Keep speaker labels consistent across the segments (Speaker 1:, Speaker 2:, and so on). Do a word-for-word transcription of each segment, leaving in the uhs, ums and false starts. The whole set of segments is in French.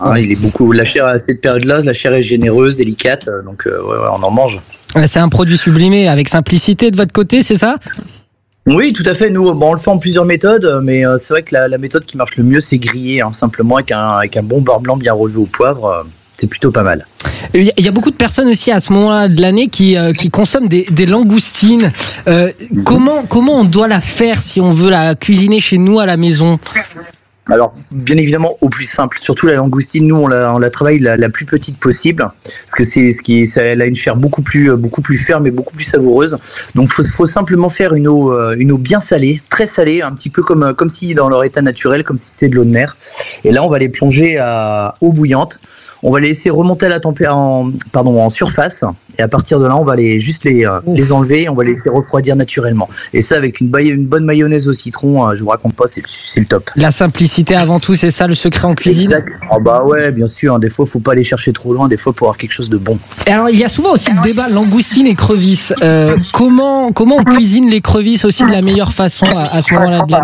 Speaker 1: Hein, il est beaucoup. La chair à cette période-là, la chair est généreuse, délicate, donc euh, ouais, ouais, on en mange.
Speaker 2: C'est un produit sublimé avec simplicité de votre côté, c'est ça ?
Speaker 1: Oui, tout à fait. Nous, bon, on le fait en plusieurs méthodes, mais euh, c'est vrai que la, la méthode qui marche le mieux, c'est griller, hein, simplement avec un, avec un bon beurre blanc bien relevé au poivre. Euh, c'est plutôt pas mal.
Speaker 2: Il y a beaucoup de personnes aussi à ce moment-là de l'année qui, euh, qui consomment des, des langoustines. Euh, mm-hmm. comment, comment on doit la faire si on veut la cuisiner chez nous à la maison ?
Speaker 1: Alors, bien évidemment, au plus simple. Surtout la langoustine, nous, on la, on la travaille la, la plus petite possible, parce que c'est ce qui, ça, elle a une chair beaucoup plus, beaucoup plus ferme et beaucoup plus savoureuse. Donc, faut, faut simplement faire une eau, une eau bien salée, très salée, un petit peu comme, comme si dans leur état naturel, comme si c'est de l'eau de mer. Et là, on va les plonger à eau bouillante. On va les laisser remonter à la température, en, pardon, en surface, et à partir de là, on va les juste les, euh, les enlever, et on va les laisser refroidir naturellement. Et ça, avec une, baille, une bonne mayonnaise au citron, euh, je vous raconte pas, c'est, c'est le top.
Speaker 2: La simplicité avant tout, c'est ça le secret en cuisine ?
Speaker 1: Exact. Oh bah ouais, bien sûr. Hein, des fois, faut pas aller chercher trop loin. Des fois, pour avoir quelque chose de bon.
Speaker 2: Et alors, il y a souvent aussi le débat langoustine et crevisses. Euh, comment comment on cuisine les crevisses aussi de la meilleure façon à, à ce moment-là de l'année ?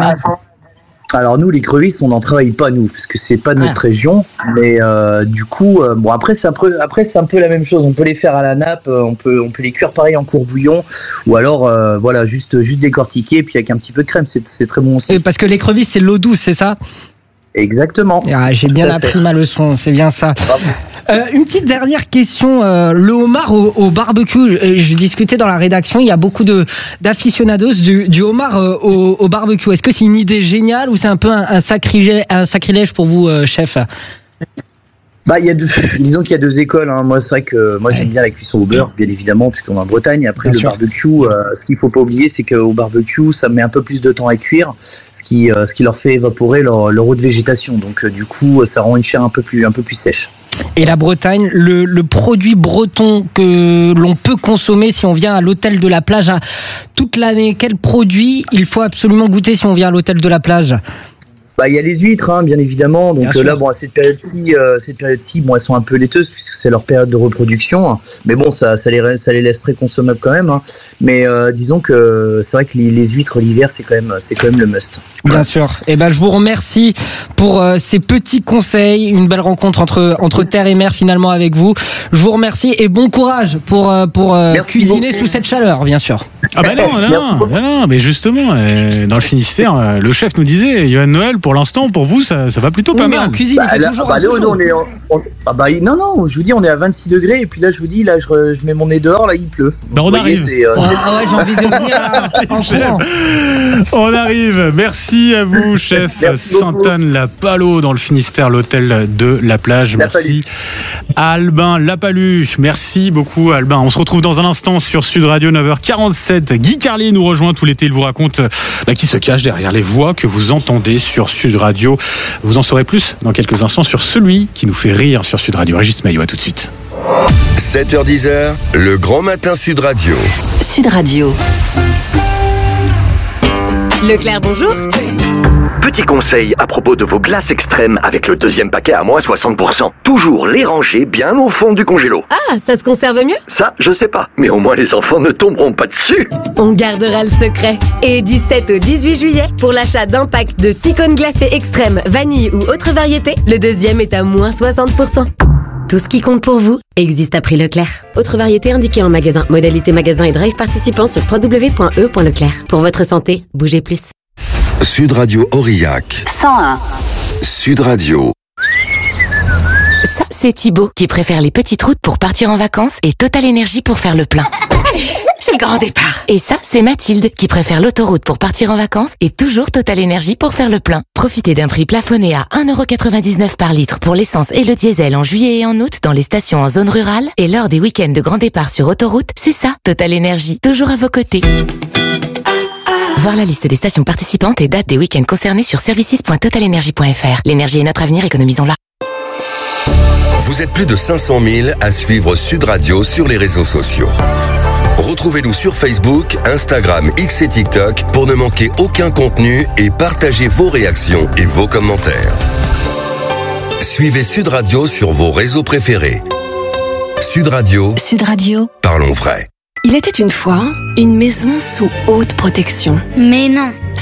Speaker 1: Alors nous, les crevisses, on n'en travaille pas nous, parce que c'est pas notre ah. région. Mais euh, du coup, euh, bon après c'est un peu, après c'est un peu la même chose. On peut les faire à la nappe, on peut, on peut les cuire pareil en courbouillon, ou alors euh, voilà juste, juste décortiquer, puis avec un petit peu de crème, c'est, c'est très bon aussi.
Speaker 2: Et parce que les crevisses, c'est l'eau douce, c'est ça ?
Speaker 1: Exactement.
Speaker 2: Ah, j'ai bien appris fait. ma leçon, c'est bien ça. Euh, une petite dernière question, euh, le homard au, au barbecue. Je, je discutais dans la rédaction, il y a beaucoup de d'aficionados du, du homard euh, au, au barbecue. Est-ce que c'est une idée géniale ou c'est un peu un, un, sacrilège, un sacrilège pour vous, euh, chef ?
Speaker 1: Bah, il y a deux, disons qu'il y a deux écoles. Hein. Moi, c'est vrai que moi j'aime ouais. bien la cuisson au beurre, bien évidemment, puisqu'on est en Bretagne. Après, bien le sûr. barbecue, euh, ce qu'il faut pas oublier, c'est qu'au barbecue, ça met un peu plus de temps à cuire, ce qui, euh, ce qui leur fait évaporer leur, leur eau de végétation. Donc, euh, du coup, ça rend une chair un peu plus, un peu plus sèche.
Speaker 2: Et la Bretagne, le, le produit breton que l'on peut consommer si on vient à l'hôtel de la plage hein, toute l'année, quel produit il faut absolument goûter si on vient à l'hôtel de la plage ?
Speaker 1: Bah, il y a les huîtres, hein, bien évidemment. Donc euh, là, bon, à cette période-ci, euh, cette période-ci, bon, elles sont un peu laiteuses puisque c'est leur période de reproduction. Hein. Mais bon, ça, ça les, ça les laisse très consommables quand même. Hein. Mais euh, disons que c'est vrai que les, les huîtres l'hiver, c'est quand même, c'est quand même le must.
Speaker 2: Bien sûr. Et ben, je vous remercie pour euh, ces petits conseils, une belle rencontre entre entre terre et mer finalement avec vous. Je vous remercie et bon courage pour euh, pour euh, cuisiner beaucoup. Sous cette chaleur, bien sûr.
Speaker 3: Ah bah non, non, non, non, non, mais justement, euh, dans le Finistère, euh, le chef nous disait, Johan Noël, pour l'instant, pour vous, ça, ça va plutôt
Speaker 2: oui,
Speaker 3: pas
Speaker 2: mais
Speaker 3: mal.
Speaker 2: En cuisine,
Speaker 1: bah,
Speaker 2: il fait
Speaker 1: là,
Speaker 2: toujours
Speaker 1: bah,
Speaker 2: un
Speaker 1: là,
Speaker 2: peu
Speaker 1: on est, on, on, ah bah, non, non, je vous dis, on est à vingt-six degrés, et puis là, je vous dis, là, je, je mets mon nez dehors, là, il pleut.
Speaker 3: Bah, on
Speaker 1: voyez,
Speaker 3: arrive.
Speaker 1: C'est, euh,
Speaker 2: oh, ah ouais, j'ai envie de venir en courant.
Speaker 3: On arrive. Merci à vous, chef. Sainte-Anne-la-Palud, dans le Finistère, l'hôtel de la plage.
Speaker 1: La
Speaker 3: Merci à Albin Lapalu. Merci beaucoup, Albin. On se retrouve dans un instant sur Sud Radio, neuf heures quarante-sept. Guy Carlier nous rejoint tout l'été. Il vous raconte bah, qui se cache derrière les voix que vous entendez sur Sud Radio. Vous en saurez plus dans quelques instants sur celui qui nous fait rire sur Sud Radio. Régis Maillot, à tout de suite.
Speaker 4: sept heures dix, le grand matin Sud Radio.
Speaker 5: Sud Radio. Leclerc, bonjour.
Speaker 6: Petit conseil à propos de vos glaces extrêmes avec le deuxième paquet à moins soixante pour cent. Toujours les ranger bien au fond du congélo.
Speaker 5: Ah, ça se conserve mieux ?
Speaker 6: Ça, je sais pas. Mais au moins les enfants ne tomberont pas dessus.
Speaker 5: On gardera le secret. Et du sept au dix-huit juillet, pour l'achat d'un pack de six cônes glacés extrêmes, vanille ou autre variété, le deuxième est à moins soixante pour cent. Tout ce qui compte pour vous existe à prix Leclerc. Autre variété indiquée en magasin. Modalité magasin et drive participant sur w w w point e point leclerc. Pour votre santé, bougez plus.
Speaker 4: Sud Radio Aurillac.
Speaker 5: cent un.
Speaker 4: Sud Radio.
Speaker 5: Ça, c'est Thibaut qui préfère les petites routes pour partir en vacances et Total Énergie pour faire le plein. C'est le grand départ. Et ça, c'est Mathilde qui préfère l'autoroute pour partir en vacances et toujours Total Énergie pour faire le plein. Profitez d'un prix plafonné à un euro quatre-vingt-dix-neuf par litre pour l'essence et le diesel en juillet et en août dans les stations en zone rurale et lors des week-ends de grand départ sur autoroute. C'est ça, Total Énergie, toujours à vos côtés. Voir la liste des stations participantes et dates des week-ends concernés sur services point total énergie point f r. L'énergie est notre avenir, économisons-la.
Speaker 4: Vous êtes plus de cinq cent mille à suivre Sud Radio sur les réseaux sociaux. Retrouvez-nous sur Facebook, Instagram, X et TikTok pour ne manquer aucun contenu et partagez vos réactions et vos commentaires. Suivez Sud Radio sur vos réseaux préférés. Sud Radio.
Speaker 5: Sud Radio.
Speaker 4: Parlons vrai.
Speaker 5: Il était une fois une maison sous haute protection.
Speaker 7: Mais non.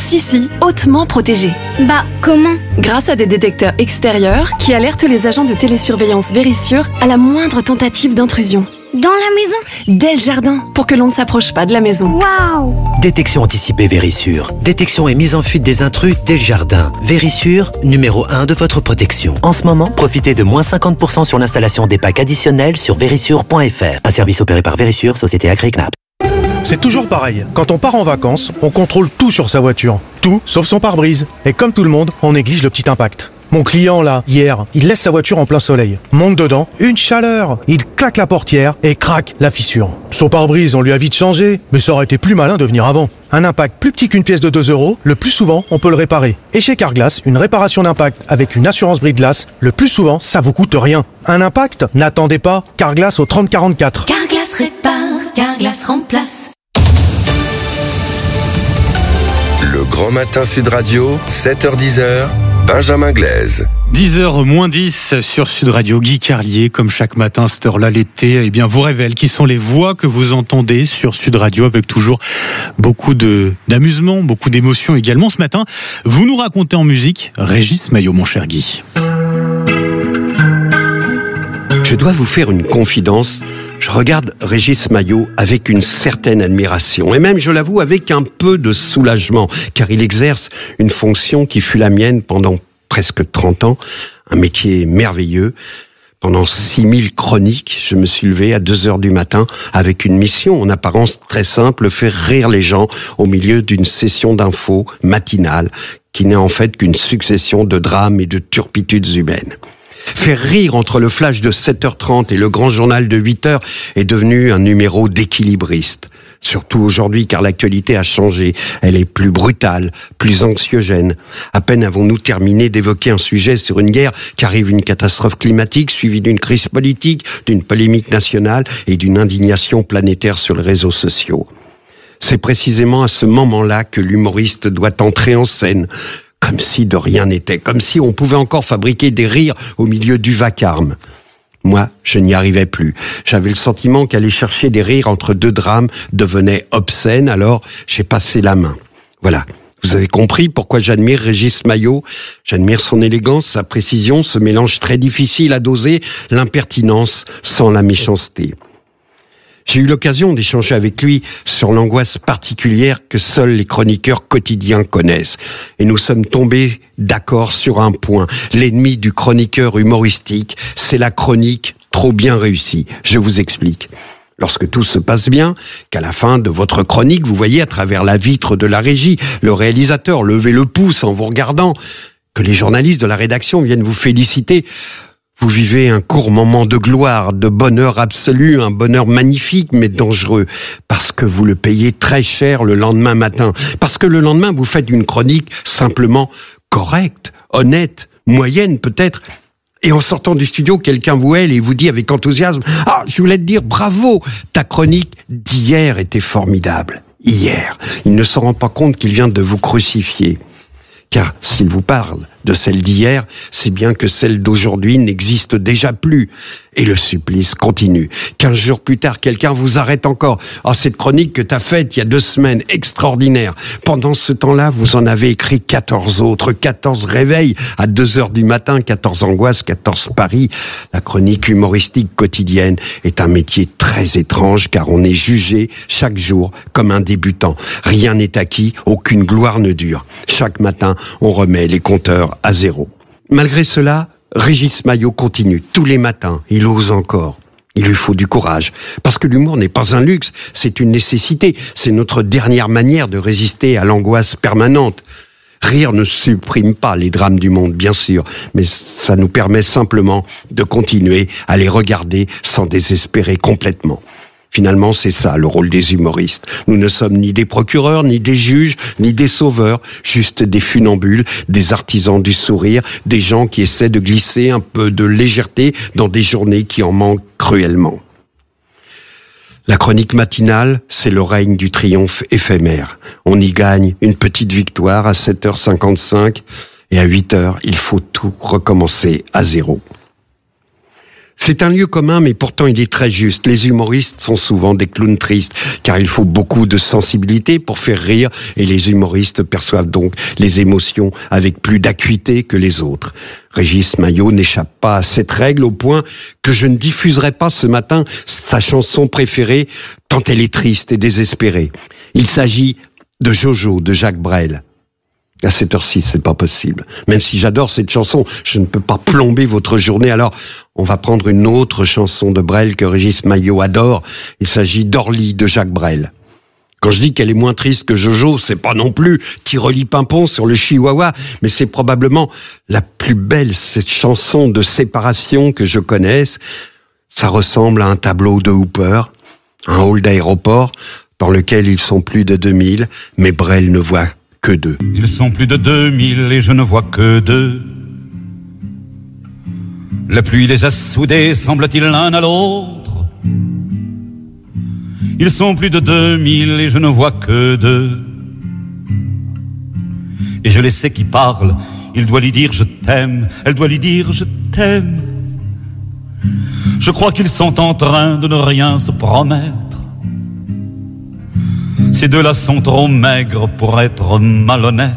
Speaker 7: Si, si, hautement protégés.
Speaker 8: Bah, comment ?
Speaker 7: Grâce à des détecteurs extérieurs qui alertent les agents de télésurveillance Verisure à la moindre tentative d'intrusion.
Speaker 8: Dans la maison ?
Speaker 7: Dès le jardin, pour que l'on ne s'approche pas de la maison.
Speaker 8: Waouh !
Speaker 9: Détection anticipée Verisure. Détection et mise en fuite des intrus dès le jardin. Verisure, numéro un de votre protection. En ce moment, profitez de moins cinquante pour cent sur l'installation des packs additionnels sur verisure point f r. Un service opéré par Verisure, société Agri-Knapp.
Speaker 10: C'est toujours pareil. Quand on part en vacances, on contrôle tout sur sa voiture. Tout, sauf son pare-brise. Et comme tout le monde, on néglige le petit impact. Mon client, là, hier, il laisse sa voiture en plein soleil. Monte dedans, une chaleur. Il claque la portière et craque la fissure. Son pare-brise, on lui a vite changé, mais ça aurait été plus malin de venir avant. Un impact plus petit qu'une pièce de deux euros, le plus souvent, on peut le réparer. Et chez Carglass, une réparation d'impact avec une assurance brise-glace, le plus souvent, ça vous coûte rien. Un impact ? N'attendez pas. Carglass au trente quarante-quatre.
Speaker 5: Carglass répare, Carglass remplace.
Speaker 4: Le Grand Matin Sud Radio, sept heures dix, Benjamin Glaise.
Speaker 3: dix heures moins dix sur Sud Radio. Guy Carlier, comme chaque matin, cette heure-là, l'été, eh bien, vous révèle qui sont les voix que vous entendez sur Sud Radio, avec toujours beaucoup de, d'amusement, beaucoup d'émotions également. Ce matin, vous nous racontez en musique Régis Maillot, mon cher Guy.
Speaker 11: Je dois vous faire une confidence. Je regarde Régis Maillot avec une certaine admiration, et même, je l'avoue, avec un peu de soulagement, car il exerce une fonction qui fut la mienne pendant presque trente ans, un métier merveilleux. Pendant six mille chroniques, je me suis levé à deux heures du matin avec une mission en apparence très simple, faire rire les gens au milieu d'une session d'infos matinale qui n'est en fait qu'une succession de drames et de turpitudes humaines. Faire rire entre le flash de sept heures trente et le grand journal de huit heures est devenu un numéro d'équilibriste. Surtout aujourd'hui, car l'actualité a changé. Elle est plus brutale, plus anxiogène. À peine avons-nous terminé d'évoquer un sujet sur une guerre qu'arrive une catastrophe climatique suivie d'une crise politique, d'une polémique nationale et d'une indignation planétaire sur les réseaux sociaux. C'est précisément à ce moment-là que l'humoriste doit entrer en scène, comme si de rien n'était, comme si on pouvait encore fabriquer des rires au milieu du vacarme. Moi, je n'y arrivais plus. J'avais le sentiment qu'aller chercher des rires entre deux drames devenait obscène, alors j'ai passé la main. Voilà. Vous avez compris pourquoi j'admire Régis Maillot. J'admire son élégance, sa précision, ce mélange très difficile à doser, l'impertinence sans la méchanceté. J'ai eu l'occasion d'échanger avec lui sur l'angoisse particulière que seuls les chroniqueurs quotidiens connaissent. Et nous sommes tombés d'accord sur un point. L'ennemi du chroniqueur humoristique, c'est la chronique trop bien réussie. Je vous explique. Lorsque tout se passe bien, qu'à la fin de votre chronique, vous voyez à travers la vitre de la régie, le réalisateur lever le pouce en vous regardant, que les journalistes de la rédaction viennent vous féliciter, vous vivez un court moment de gloire, de bonheur absolu, un bonheur magnifique mais dangereux, parce que vous le payez très cher le lendemain matin, parce que le lendemain vous faites une chronique simplement correcte, honnête, moyenne peut-être, et en sortant du studio, quelqu'un vous hèle et vous dit avec enthousiasme « Ah, je voulais te dire bravo, ta chronique d'hier était formidable. » Hier, il ne se rend pas compte qu'il vient de vous crucifier. Car s'il vous parle de celle d'hier, c'est bien que celle d'aujourd'hui n'existe déjà plus. Et le supplice continue. Quinze jours plus tard, quelqu'un vous arrête encore. Ah, cette chronique que t'as faite il y a deux semaines, extraordinaire. Pendant ce temps-là, vous en avez écrit quatorze autres, quatorze réveils à deux heures du matin, quatorze angoisses, quatorze paris. La chronique humoristique quotidienne est un métier très étrange car on est jugé chaque jour comme un débutant. Rien n'est acquis, aucune gloire ne dure. Chaque matin, on remet les compteurs à zéro. Malgré cela, Régis Maillot continue. Tous les matins, il ose encore. Il lui faut du courage. Parce que l'humour n'est pas un luxe, c'est une nécessité. C'est notre dernière manière de résister à l'angoisse permanente. Rire ne supprime pas les drames du monde, bien sûr, mais ça nous permet simplement de continuer à les regarder sans désespérer complètement. Finalement, c'est ça le rôle des humoristes. Nous ne sommes ni des procureurs, ni des juges, ni des sauveurs, juste des funambules, des artisans du sourire, des gens qui essaient de glisser un peu de légèreté dans des journées qui en manquent cruellement. La chronique matinale, c'est le règne du triomphe éphémère. On y gagne une petite victoire à sept heures cinquante-cinq et à huit heures, il faut tout recommencer à zéro. C'est un lieu commun, mais pourtant il est très juste. Les humoristes sont souvent des clowns tristes, car il faut beaucoup de sensibilité pour faire rire, et les humoristes perçoivent donc les émotions avec plus d'acuité que les autres. Régis Maillot n'échappe pas à cette règle au point que je ne diffuserai pas ce matin sa chanson préférée, tant elle est triste et désespérée. Il s'agit de Jojo de Jacques Brel. À cette heure-ci, c'est pas possible. Même si j'adore cette chanson, je ne peux pas plomber votre journée. Alors, on va prendre une autre chanson de Brel que Régis Maillot adore. Il s'agit d'Orly de Jacques Brel. Quand je dis qu'elle est moins triste que Jojo, c'est pas non plus Tiroli Pimpon sur le Chihuahua, mais c'est probablement la plus belle cette chanson de séparation que je connaisse. Ça ressemble à un tableau de Hooper, un hall d'aéroport dans lequel ils sont plus de deux mille, mais Brel ne voit que deux.
Speaker 12: Ils sont plus de deux mille et je ne vois que deux. La pluie les a soudés, semble-t-il, l'un à l'autre. Ils sont plus de deux mille et je ne vois que deux. Et je les sais qui parle. Il doit lui dire je t'aime, elle doit lui dire je t'aime. Je crois qu'ils sont en train de ne rien se promettre. Ces deux-là sont trop maigres pour être malhonnêtes.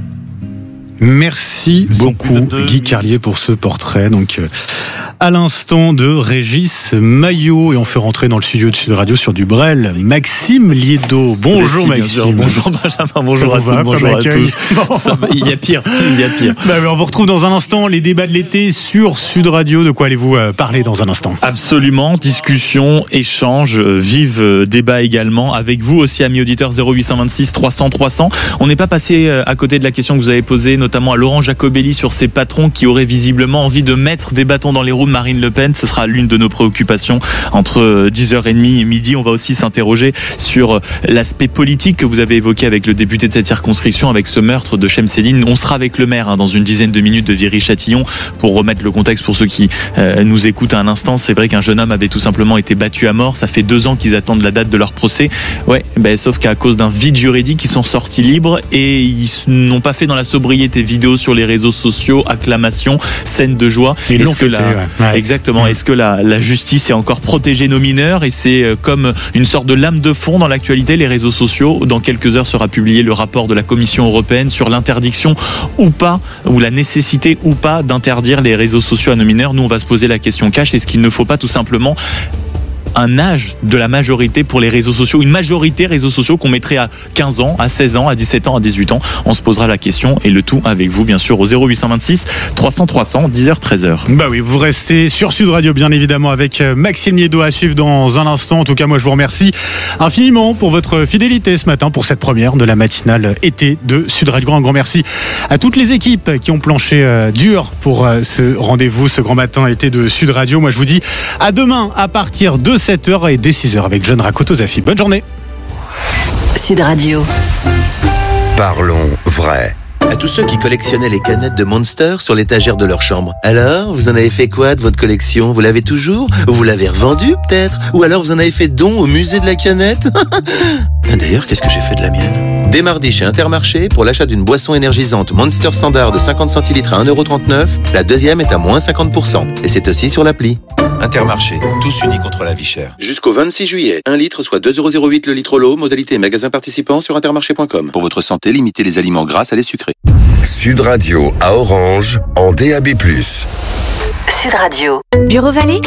Speaker 3: Merci beaucoup Guy Carlier pour ce portrait. Donc euh, à l'instant de Régis Maillot, et on fait rentrer dans le studio de Sud Radio sur du Brel Maxime Liedo. Bonjour Maxime.
Speaker 13: Bonjour Benjamin, bonjour à tous, bonjour à tous. Ça, il y a pire, il y a pire.
Speaker 3: Bah, on vous retrouve dans un instant, les débats de l'été sur Sud Radio. De quoi allez-vous euh, parler dans un instant?
Speaker 13: Absolument, discussion, échange, euh, vive euh, débat également avec vous aussi, amis auditeurs. Zéro huit cent vingt-six trois cents trois cents. On n'est pas passé euh, à côté de la question que vous avez posée, notamment à Laurent Jacobelli sur ses patrons qui auraient visiblement envie de mettre des bâtons dans les roues de Marine Le Pen. Ce sera l'une de nos préoccupations entre dix heures trente et midi. On va aussi s'interroger sur l'aspect politique que vous avez évoqué avec le député de cette circonscription, avec ce meurtre de Chemseddine. On sera avec le maire hein, dans une dizaine de minutes de Viry-Châtillon pour remettre le contexte pour ceux qui euh, nous écoutent à un instant. C'est vrai qu'un jeune homme avait tout simplement été battu à mort. Ça fait deux ans qu'ils attendent la date de leur procès. Ouais, ben, sauf qu'à cause d'un vide juridique, ils sont sortis libres et ils n'ont pas fait dans la sobriété. Vidéos sur les réseaux sociaux, acclamations, scènes de joie.
Speaker 3: Ils l'ont
Speaker 13: Est-ce que
Speaker 3: fêté,
Speaker 13: la...
Speaker 3: ouais. Ouais.
Speaker 13: Exactement.
Speaker 3: Mmh.
Speaker 13: Est-ce que la, la justice est encore protégée nos mineurs? Et c'est comme une sorte de lame de fond dans l'actualité, les réseaux sociaux. Dans quelques heures sera publié le rapport de la Commission européenne sur l'interdiction ou pas, ou la nécessité ou pas d'interdire les réseaux sociaux à nos mineurs. Nous, on va se poser la question cash. Est-ce qu'il ne faut pas tout simplement un âge de la majorité pour les réseaux sociaux, une majorité réseaux sociaux qu'on mettrait à quinze ans, à seize ans, à dix-sept ans, à dix-huit ans? On se posera la question et le tout avec vous, bien sûr, au zéro huit cent vingt-six trois cents trois cents, dix heures treize heures.
Speaker 3: Bah oui, vous restez sur Sud Radio, bien évidemment, avec Maxime Liedo à suivre dans un instant. En tout cas, moi, je vous remercie infiniment pour votre fidélité ce matin, pour cette première de la matinale été de Sud Radio. Un grand merci à toutes les équipes qui ont planché euh, dur pour euh, ce rendez-vous, ce grand matin été de Sud Radio. Moi, je vous dis à demain à partir de sept heures et dès six heures avec John Rakoto-Zafi. Bonne journée.
Speaker 5: Sud Radio.
Speaker 4: Parlons vrai.
Speaker 14: À tous ceux qui collectionnaient les canettes de Monster sur l'étagère de leur chambre. Alors, vous en avez fait quoi de votre collection? Vous l'avez toujours? Ou vous l'avez revendue peut-être? Ou alors vous en avez fait don au musée de la canette? D'ailleurs, qu'est-ce que j'ai fait de la mienne? Dès mardi chez Intermarché, pour l'achat d'une boisson énergisante Monster Standard de cinquante centilitres à un euro trente-neuf, la deuxième est à moins cinquante pour cent. Et c'est aussi sur l'appli. Intermarché, tous unis contre la vie chère. Jusqu'au vingt-six juillet, un litre soit deux euros zéro huit le litre l'eau, modalité magasin participant sur intermarché point com. Pour votre santé, limitez les aliments gras à les sucrés.
Speaker 4: Sud Radio à Orange en D A B plus.
Speaker 5: Sud Radio.
Speaker 15: Bureau Vallée.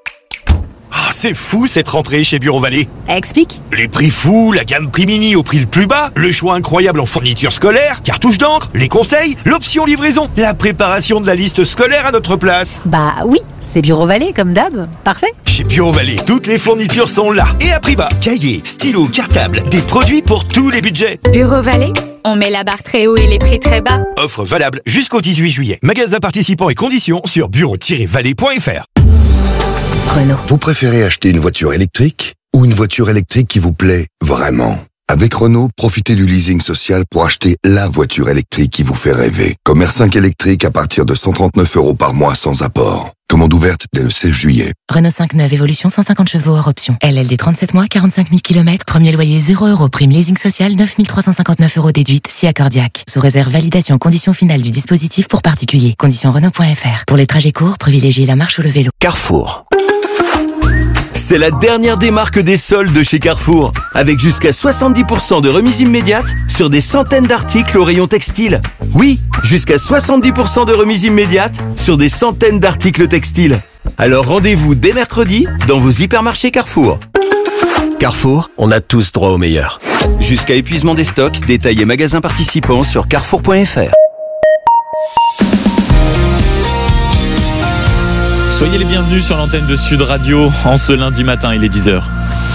Speaker 16: Ah, c'est fou cette rentrée chez Bureau Vallée.
Speaker 15: Explique.
Speaker 16: Les prix fous, la gamme prix mini au prix le plus bas, le choix incroyable en fournitures scolaires, cartouches d'encre, les conseils, l'option livraison, la préparation de la liste scolaire à notre place.
Speaker 15: Bah oui, c'est Bureau Vallée comme d'hab. Parfait.
Speaker 16: Chez Bureau Vallée, toutes les fournitures sont là et à prix bas. Cahiers, stylos, cartables, des produits pour tous les budgets.
Speaker 15: Bureau Vallée, on met la barre très haut et les prix très bas.
Speaker 16: Offre valable jusqu'au dix-huit juillet. Magasin participants et conditions sur bureau tiret vallée point f r.
Speaker 5: Renault.
Speaker 4: Vous préférez acheter une voiture électrique ou une voiture électrique qui vous plaît vraiment? Avec Renault, profitez du leasing social pour acheter la voiture électrique qui vous fait rêver. Comme R cinq électrique à partir de cent trente-neuf euros par mois sans apport. Commande ouverte dès le seize juillet.
Speaker 5: Renault cinq neuf Évolution cent cinquante chevaux hors option. L L D trente-sept mois, quarante-cinq mille kilomètres. Premier loyer zéro euros. Prime leasing social neuf mille trois cent cinquante-neuf euros déduite. Si accordiaque. Sous réserve validation condition finale du dispositif pour particuliers. Condition Renault point f r. Pour les trajets courts, privilégiez la marche ou le vélo.
Speaker 6: Carrefour.
Speaker 17: C'est la dernière des marques des soldes de chez Carrefour, avec jusqu'à soixante-dix pour cent de remise immédiate sur des centaines d'articles au rayon textile. Oui, jusqu'à soixante-dix pour cent de remise immédiate sur des centaines d'articles textiles. Alors rendez-vous dès mercredi dans vos hypermarchés Carrefour. Carrefour, on a tous droit au meilleur. Jusqu'à épuisement des stocks, détails et magasins participants sur carrefour point f r.
Speaker 13: Soyez les bienvenus sur l'antenne de Sud Radio en ce lundi matin, il est dix heures.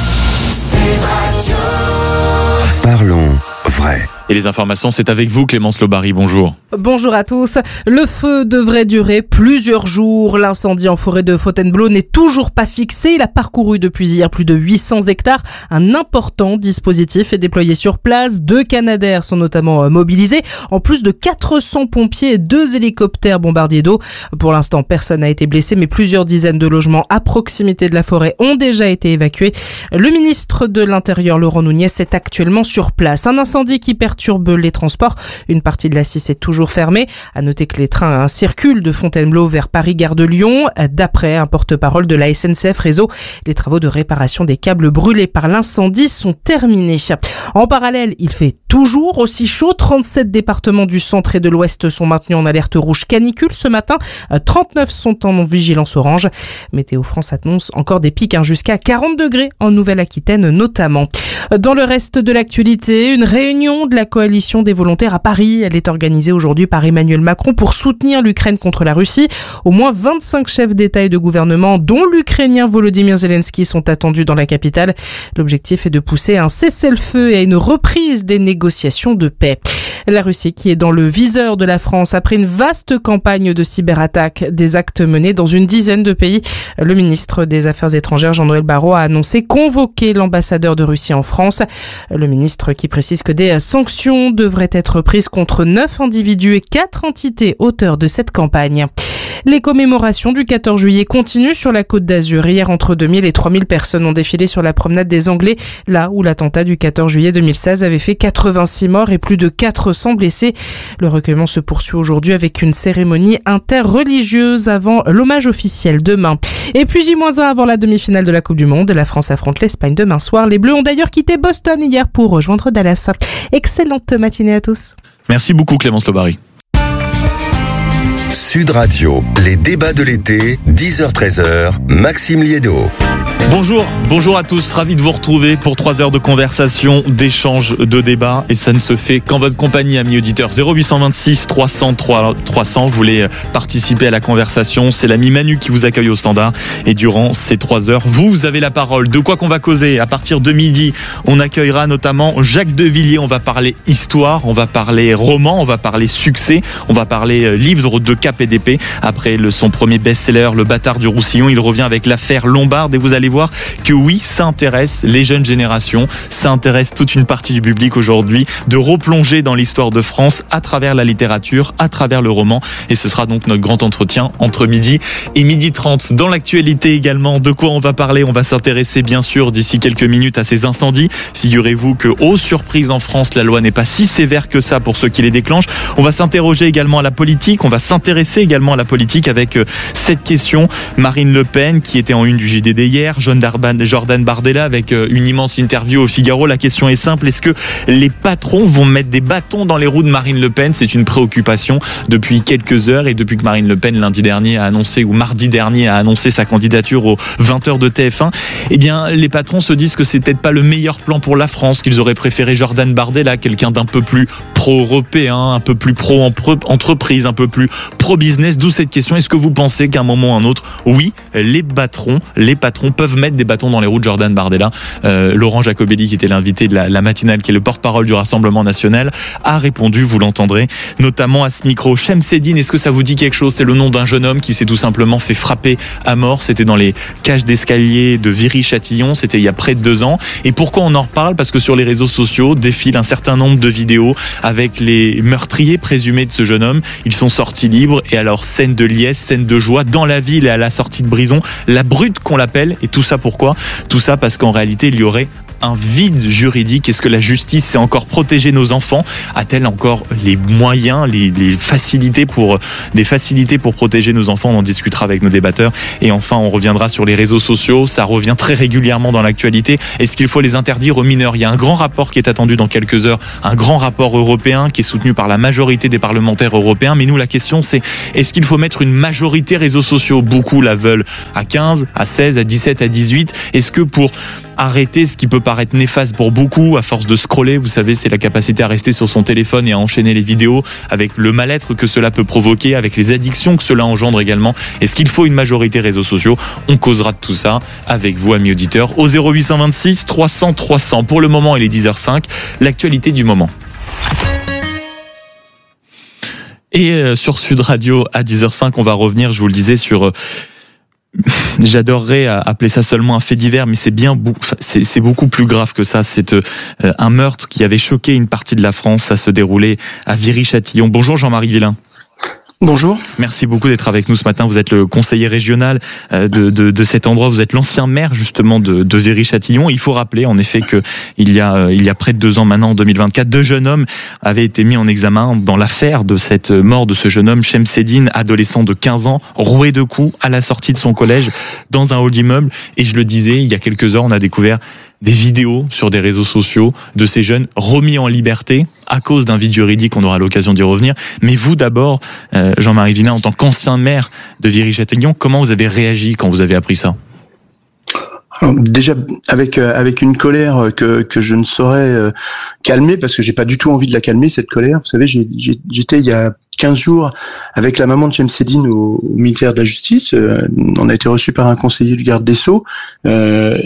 Speaker 4: Parlons vrai.
Speaker 13: Et les informations, c'est avec vous Clémence Lobary, bonjour.
Speaker 18: Bonjour à tous. Le feu devrait durer plusieurs jours. L'incendie en forêt de Fontainebleau n'est toujours pas fixé. Il a parcouru depuis hier plus de huit cents hectares. Un important dispositif est déployé sur place. Deux Canadair sont notamment mobilisés, en plus de quatre cents pompiers et deux hélicoptères bombardiers d'eau. Pour l'instant, personne n'a été blessé, mais plusieurs dizaines de logements à proximité de la forêt ont déjà été évacués. Le ministre de l'Intérieur, Laurent Nunez, est actuellement sur place. Un incendie qui perturbe les transports. Une partie de l'A six est toujours fermée. À noter que les trains hein, circulent de Fontainebleau vers Paris-Gare de Lyon. D'après un porte-parole de la S N C F Réseau, les travaux de réparation des câbles brûlés par l'incendie sont terminés. En parallèle, il fait toujours aussi chaud. trente-sept départements du centre et de l'ouest sont maintenus en alerte rouge canicule ce matin. trente-neuf sont en vigilance orange. Météo France annonce encore des pics hein, jusqu'à quarante degrés en Nouvelle-Aquitaine notamment. Dans le reste de l'actualité, une réunion de la coalition des volontaires à Paris. Elle est organisée aujourd'hui par Emmanuel Macron pour soutenir l'Ukraine contre la Russie. Au moins vingt-cinq chefs d'État et de gouvernement, dont l'Ukrainien Volodymyr Zelensky, sont attendus dans la capitale. L'objectif est de pousser à un cessez-le-feu et à une reprise des négociations de paix. La Russie qui est dans le viseur de la France après une vaste campagne de cyberattaques, des actes menés dans une dizaine de pays. Le ministre des Affaires étrangères Jean-Noël Barrot a annoncé convoquer l'ambassadeur de Russie en France. Le ministre qui précise que des sanctions devraient être prises contre neuf individus et quatre entités auteurs de cette campagne. Les commémorations du quatorze juillet continuent sur la Côte d'Azur. Hier, entre deux mille et trois mille personnes ont défilé sur la promenade des Anglais, là où l'attentat du quatorze juillet deux mille seize avait fait quatre-vingt-six morts et plus de quatre cents blessés. Le recueillement se poursuit aujourd'hui avec une cérémonie interreligieuse avant l'hommage officiel demain. Et puis J moins un avant la demi-finale de la Coupe du Monde. La France affronte l'Espagne demain soir. Les Bleus ont d'ailleurs quitté Boston hier pour rejoindre Dallas. Excellente matinée à tous.
Speaker 13: Merci beaucoup Clémence Lobary.
Speaker 4: Sud Radio, les débats de l'été, dix heures treize heures, Maxime Liédo.
Speaker 13: Bonjour, bonjour à tous, ravi de vous retrouver pour trois heures de conversation, d'échange, de débat, et ça ne se fait qu'en votre compagnie, amis auditeurs. zéro huit cent vingt-six trois cents trois cents, vous voulez participer à la conversation, c'est l'ami Manu qui vous accueille au standard, et durant ces trois heures, vous, vous avez la parole. De quoi qu'on va causer? À partir de midi, on accueillera notamment Jacques Devilliers, on va parler histoire, on va parler roman, on va parler succès, on va parler livre de K P D P. Après le, son premier best-seller, Le Bâtard du Roussillon, il revient avec l'affaire Lombard, et vous allez voir que oui, ça intéresse les jeunes générations, ça intéresse toute une partie du public aujourd'hui de replonger dans l'histoire de France à travers la littérature, à travers le roman, et ce sera donc notre grand entretien entre midi et midi trente. Dans l'actualité également, de quoi on va parler? On va s'intéresser bien sûr d'ici quelques minutes à ces incendies. Figurez-vous que, aux surprises en France, la loi n'est pas si sévère que ça pour ceux qui les déclenchent. On va s'interroger également à la politique, on va s'intéresser également à la politique avec cette question. Marine Le Pen qui était en une du J D D hier, Jordan Bardella avec une immense interview au Figaro. La question est simple, est-ce que les patrons vont mettre des bâtons dans les roues de Marine Le Pen? C'est une préoccupation depuis quelques heures, et depuis que Marine Le Pen lundi dernier a annoncé, ou mardi dernier a annoncé sa candidature aux vingt heures de T F un, eh bien les patrons se disent que c'est peut-être pas le meilleur plan pour la France, qu'ils auraient préféré Jordan Bardella, quelqu'un d'un peu plus pro-européen, un peu plus pro-entreprise, un peu plus pro-business. D'où cette question, est-ce que vous pensez qu'à un moment ou à un autre, oui, les patrons, les patrons peuvent mettre des bâtons dans les roues de Jordan Bardella? euh, Laurent Jacobelli, qui était l'invité de la, la matinale, qui est le porte-parole du Rassemblement National, a répondu, vous l'entendrez, notamment à ce micro. Chemseddine, est-ce que ça vous dit quelque chose? C'est le nom d'un jeune homme qui s'est tout simplement fait frapper à mort. C'était dans les cages d'escalier de Viry-Châtillon, c'était il y a près de deux ans. Et pourquoi on en reparle? Parce que sur les réseaux sociaux défilent un certain nombre de vidéos avec les meurtriers présumés de ce jeune homme. Ils sont sortis libres, et alors scène de liesse, scène de joie dans la ville et à la sortie de Brison, la brute qu'on l'appelle. Et tout ça pourquoi? Tout ça parce qu'en réalité il y aurait un vide juridique? Est-ce que la justice sait encore protéger nos enfants? A-t-elle encore les moyens, les, les facilités pour, des facilités pour protéger nos enfants? On en discutera avec nos débatteurs. Et enfin, on reviendra sur les réseaux sociaux. Ça revient très régulièrement dans l'actualité. Est-ce qu'il faut les interdire aux mineurs? Il y a un grand rapport qui est attendu dans quelques heures, un grand rapport européen qui est soutenu par la majorité des parlementaires européens. Mais nous, la question, c'est est-ce qu'il faut mettre une majorité réseaux sociaux? Beaucoup la veulent à quinze, à seize, à dix-sept, à dix-huit. Est-ce que pour arrêter ce qui peut paraître néfaste pour beaucoup, à force de scroller, vous savez, c'est la capacité à rester sur son téléphone et à enchaîner les vidéos, avec le mal-être que cela peut provoquer, avec les addictions que cela engendre également. Est-ce qu'il faut une majorité réseaux sociaux? On causera de tout ça avec vous, amis auditeurs, au zéro huit cent vingt-six trois cents trois cents. Pour le moment, il est dix heures cinq. L'actualité du moment. Et euh, sur Sud Radio, à dix heures cinq, on va revenir, je vous le disais, sur... Euh, j'adorerais appeler ça seulement un fait divers, mais c'est bien, c'est, c'est beaucoup plus grave que ça. C'est euh, un meurtre qui avait choqué une partie de la France. Ça se déroulait à Viry-Châtillon. Bonjour Jean-Marie Villain.
Speaker 19: Bonjour.
Speaker 13: Merci beaucoup d'être avec nous ce matin. Vous êtes le conseiller régional de, de, de cet endroit. Vous êtes l'ancien maire justement de, de Viry-Châtillon. Il faut rappeler en effet que il y a il y a près de deux ans maintenant, en deux mille vingt-quatre, deux jeunes hommes avaient été mis en examen dans l'affaire de cette mort de ce jeune homme, Chemseddine, adolescent de quinze ans, roué de coups à la sortie de son collège dans un hall d'immeuble. Et je le disais, il y a quelques heures, on a découvert des vidéos sur des réseaux sociaux de ces jeunes remis en liberté à cause d'un vide juridique, on aura l'occasion d'y revenir. Mais vous d'abord, euh, Jean-Marie Villain, en tant qu'ancien maire de Viry-Châtillon, comment vous avez réagi quand vous avez appris ça?
Speaker 19: Alors, déjà avec euh, avec une colère que que je ne saurais euh, calmer, parce que j'ai pas du tout envie de la calmer, cette colère. Vous savez, j'ai, j'ai, j'étais il y a quinze jours avec la maman de Chemseddine au, au ministère de la Justice. Euh, on a été reçu par un conseiller du garde des Sceaux. Euh,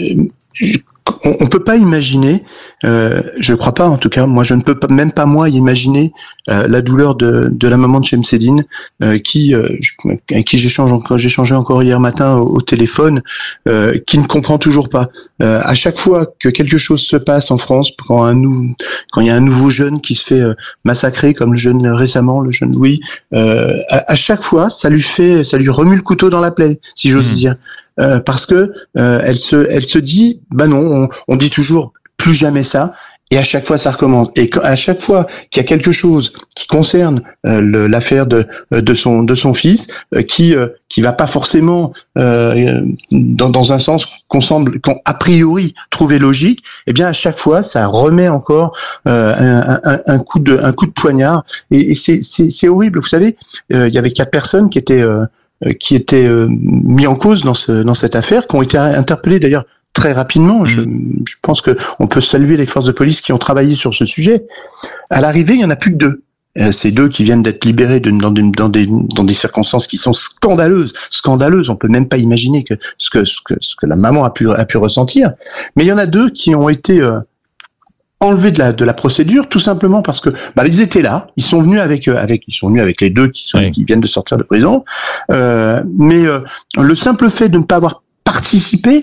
Speaker 19: On, on peut pas imaginer, euh, je crois pas en tout cas, moi je ne peux pas, même pas moi imaginer euh, la douleur de, de la maman de Chemseddine euh, qui, euh, avec qui j'échange encore, j'ai échangé encore hier matin au, au téléphone, euh, qui ne comprend toujours pas. Euh, à chaque fois que quelque chose se passe en France, quand un nou, quand il y a un nouveau jeune qui se fait euh, massacrer, comme le jeune récemment, le jeune Louis, euh, à, à chaque fois ça lui fait, ça lui remue le couteau dans la plaie, si j'ose mmh. dire. Euh, parce que euh, elle se, elle se dit, bah non, on, on dit toujours plus jamais ça, et à chaque fois ça recommence. Et quand, à chaque fois qu'il y a quelque chose qui concerne euh, le, l'affaire de, de son, de son fils, euh, qui, euh, qui va pas forcément euh, dans, dans un sens qu'on semble, qu'on a priori trouver logique, eh bien à chaque fois ça remet encore euh, un, un, un coup de, un coup de poignard, et, et c'est, c'est, c'est horrible. Vous savez, euh, il y avait quatre personnes qui étaient euh, qui étaient euh, mis en cause dans ce dans cette affaire, qui ont été interpellés d'ailleurs très rapidement. Je, je pense que on peut saluer les forces de police qui ont travaillé sur ce sujet. À l'arrivée, il y en a plus que deux. Euh, ces deux qui viennent d'être libérés de, dans, des, dans des dans des circonstances qui sont scandaleuses, scandaleuses. On peut même pas imaginer que ce que ce que ce que la maman a pu a pu ressentir. Mais il y en a deux qui ont été euh, enlevé de la de la procédure, tout simplement parce que bah ils étaient là, ils sont venus avec avec ils sont venus avec les deux qui sont oui. qui viennent de sortir de prison, euh, mais euh, le simple fait de ne pas avoir participé,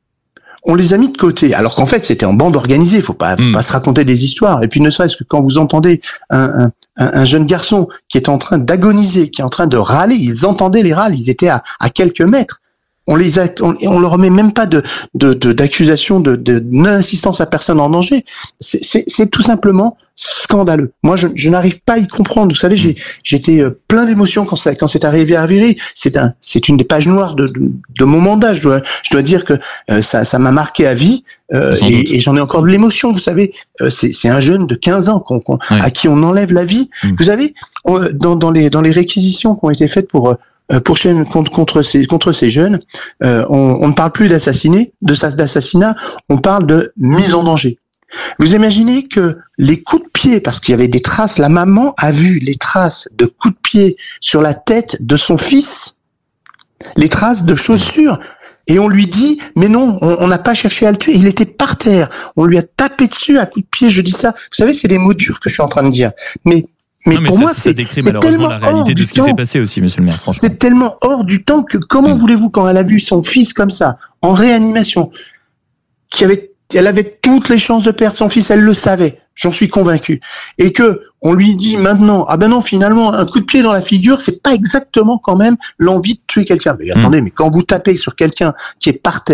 Speaker 19: on les a mis de côté, alors qu'en fait c'était en bande organisée. Faut pas faut mm. pas se raconter des histoires. Et puis ne serait-ce que quand vous entendez un, un un jeune garçon qui est en train d'agoniser, qui est en train de râler, ils entendaient les râles, ils étaient à à quelques mètres. On les a, on, on leur met même pas de, de, de d'accusation de, de non-assistance à personne en danger. C'est, c'est, c'est tout simplement scandaleux. Moi, je, je n'arrive pas à y comprendre. Vous savez, j'ai, j'étais plein d'émotions quand ça, quand c'est arrivé à Viry. C'est un, c'est une des pages noires de, de, de mon mandat. Je dois, je dois dire que euh, ça, ça m'a marqué à vie. Euh, et, et j'en ai encore de l'émotion. Vous savez, euh, c'est, c'est un jeune de quinze ans qu'on, qu'on, ouais. à qui on enlève la vie. Mmh. Vous savez, on, dans, dans les, dans les réquisitions qui ont été faites pour Pour contre, contre ces contre ces jeunes, euh, on, on ne parle plus d'assassiné, de d'assassinat, on parle de mise en danger. Vous imaginez que les coups de pied, parce qu'il y avait des traces, la maman a vu les traces de coups de pied sur la tête de son fils, les traces de chaussures, et on lui dit mais non, on n'a pas cherché à le tuer, il était par terre, on lui a tapé dessus à coups de pied. Je dis ça, vous savez, c'est les mots durs que je suis en train de dire, mais Mais, non, mais pour ça, moi, ça c'est, c'est tellement
Speaker 13: la réalité
Speaker 19: hors
Speaker 13: de ce qui
Speaker 19: temps.
Speaker 13: s'est passé aussi, monsieur le maire. Franchement.
Speaker 19: C'est tellement hors du temps que comment mmh. voulez-vous, quand elle a vu son fils comme ça, en réanimation, qui avait, elle avait toutes les chances de perdre son fils, elle le savait, j'en suis convaincu, et que on lui dit maintenant, ah ben non, finalement, un coup de pied dans la figure, c'est pas exactement quand même l'envie de tuer quelqu'un. Mais mmh. attendez, mais quand vous tapez sur quelqu'un qui est par terre,